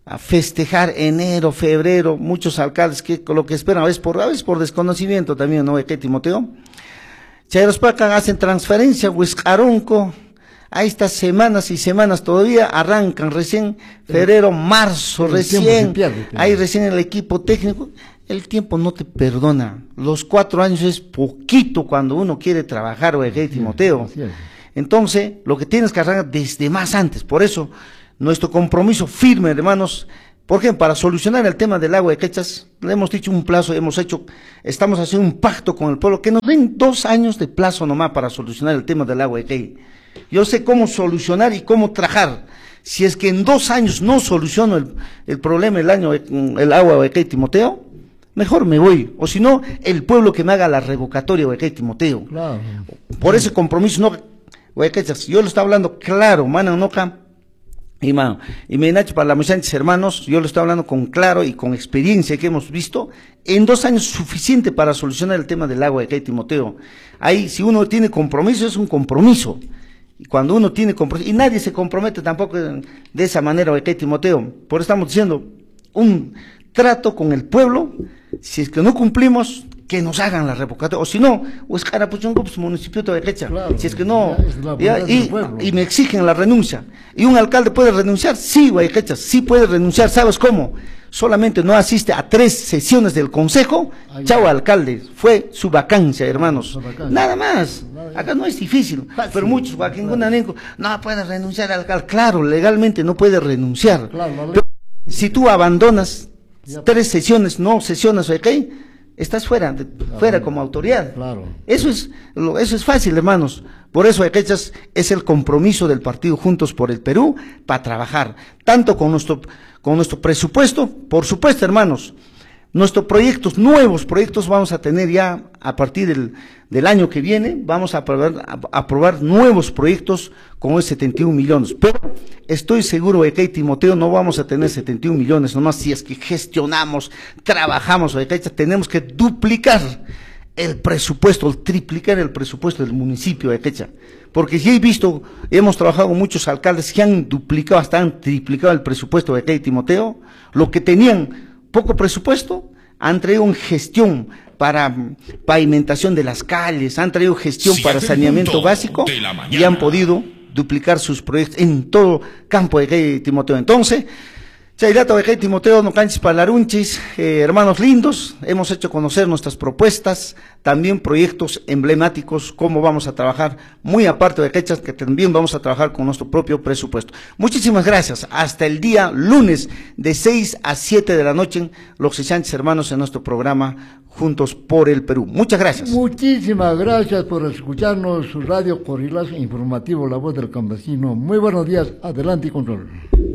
a festejar enero, febrero, muchos alcaldes que lo que esperan a veces por, a veces por desconocimiento también, ¿no? ¿Qué, Timoteo? Chayrospacan hacen transferencia, Huescaronco, ahí estas semanas y semanas todavía arrancan recién, febrero, marzo, el recién, pierde, ahí recién el equipo técnico, el tiempo no te perdona, los cuatro años es poquito cuando uno quiere trabajar, ¿qué, Timoteo? Entonces, lo que tienes que arrancar desde más antes, por eso, nuestro compromiso firme, hermanos, por ejemplo, para solucionar el tema del agua de Quechas, le hemos dicho un plazo, hemos hecho, estamos haciendo un pacto con el pueblo, que nos den dos años de plazo nomás para solucionar el tema del agua de Quechas. Yo sé cómo solucionar y cómo trabajar. Si es que en dos años no soluciono el, el problema del año, el agua de Quechas, Timoteo, mejor me voy, o si no, el pueblo que me haga la revocatoria de Quechas, Timoteo. Claro. Por ese compromiso, no, yo lo estaba hablando claro, mano, no cam. Y, man, y me Nacho, para mis hermanos, yo lo estoy hablando con claro y con experiencia que hemos visto, en dos años suficiente para solucionar el tema del agua de Quechas, Timoteo. Ahí, si uno tiene compromiso, es un compromiso. Y cuando uno tiene compromiso, y nadie se compromete tampoco de, de esa manera, de Quechas, Timoteo. Por eso estamos diciendo, un trato con el pueblo, si es que no cumplimos, que nos hagan la revocatoria, o si no, Huescara, pues un municipio de Quechas, claro, si es que no, ya, y, y me exigen la renuncia, y un alcalde puede renunciar, sí, Quechas, sí puede renunciar, ¿sabes cómo? Solamente no asiste a tres sesiones del consejo, ay, chao ay. Alcalde, fue su vacancia, hermanos, su vacancia. Nada más, acá no es difícil, fácil, pero muchos, Joaquín claro. Gunanenco, no puede renunciar al alcalde, claro, legalmente no puede renunciar, claro, pero si tú abandonas ya, tres sesiones, no sesiones, ¿ok? Estás fuera, de, fuera como autoridad. Claro. Eso es, eso es fácil, hermanos. Por eso, Quechas, es el compromiso del partido Juntos por el Perú para trabajar, tanto con nuestro, con nuestro presupuesto, por supuesto, hermanos, nuestros proyectos, nuevos proyectos vamos a tener ya a partir del, del año que viene, vamos a aprobar, a, a aprobar nuevos proyectos con esos setenta y un millones, pero estoy seguro de que, Timoteo, no vamos a tener setenta y un millones, nomás si es que gestionamos, trabajamos, de que tenemos que duplicar el presupuesto, el triplicar el presupuesto del municipio de Quechas, porque si he visto, hemos trabajado con muchos alcaldes que han duplicado, hasta han triplicado el presupuesto de Quechas, Timoteo, lo que tenían poco presupuesto, han traído en gestión para pavimentación de las calles, han traído gestión sí, para saneamiento básico y han podido duplicar sus proyectos en todo campo de Quechas, Timoteo. Entonces, Chaylato de Quechas, Timoteo, no canches palarunchis, eh, hermanos lindos, hemos hecho conocer nuestras propuestas, también proyectos emblemáticos, cómo vamos a trabajar, muy aparte de Quechas, que también vamos a trabajar con nuestro propio presupuesto. Muchísimas gracias, hasta el día lunes, de seis a siete de la noche, los Ichanchis hermanos en nuestro programa Juntos por el Perú. Muchas gracias. Muchísimas gracias por escucharnos, su radio Corrilazo Informativo, La Voz del Campesino. Muy buenos días, adelante y control.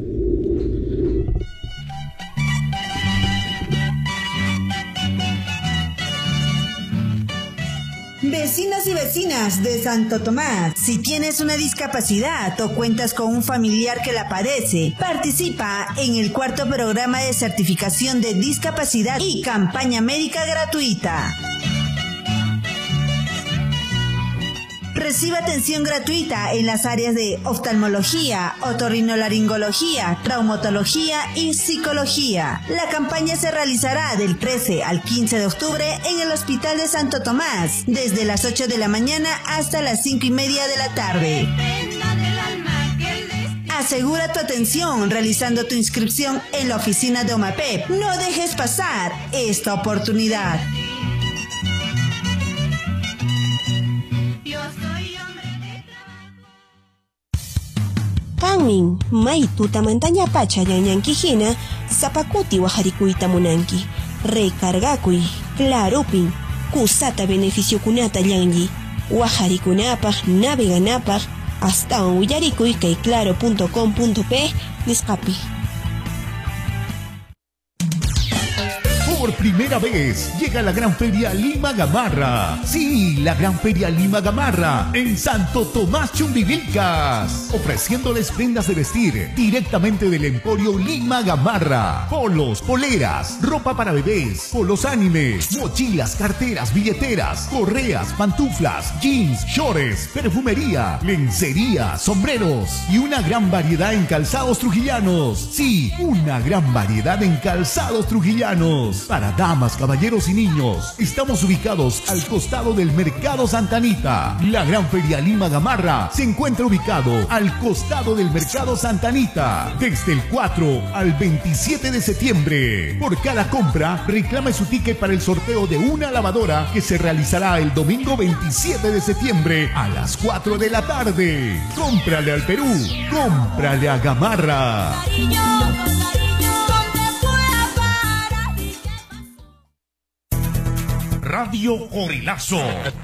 Vecinos y vecinas de Santo Tomás, si tienes una discapacidad o cuentas con un familiar que la padece, participa en el cuarto programa de certificación de discapacidad y campaña médica gratuita. Recibe atención gratuita en las áreas de oftalmología, otorrinolaringología, traumatología y psicología. La campaña se realizará del trece al quince de octubre en el Hospital de Santo Tomás, desde las ocho de la mañana hasta las cinco y media de la tarde. Asegura tu atención realizando tu inscripción en la oficina de OMAPEP. No dejes pasar esta oportunidad. Kanmin, may tutamantaña pacha ñañankijina, zapakuti wajarikuita munanki, recargakuy, clarupin, kusata beneficio kunata ñanyi, wajarikunapaj, naveganapaj, hasta un willarikuy kay claro punto com punto pe, nisqapi. Por primera vez llega la Gran Feria Lima Gamarra. Sí, la Gran Feria Lima Gamarra en Santo Tomás Chumbivilcas, ofreciéndoles prendas de vestir directamente del Emporio Lima Gamarra. Polos, poleras, ropa para bebés, polos anime, mochilas, carteras, billeteras, correas, pantuflas, jeans, shorts, perfumería, lencería, sombreros y una gran variedad en calzados trujillanos. Sí, una gran variedad en calzados trujillanos para damas, caballeros y niños. Estamos ubicados al costado del Mercado Santa Anita. La Gran Feria Lima Gamarra se encuentra ubicado al costado del Mercado Santa Anita desde el cuatro al veintisiete de septiembre. Por cada compra, reclame su ticket para el sorteo de una lavadora que se realizará el domingo veintisiete de septiembre a las cuatro de la tarde. Cómprale al Perú, cómprale a Gamarra. Radio Corilazo.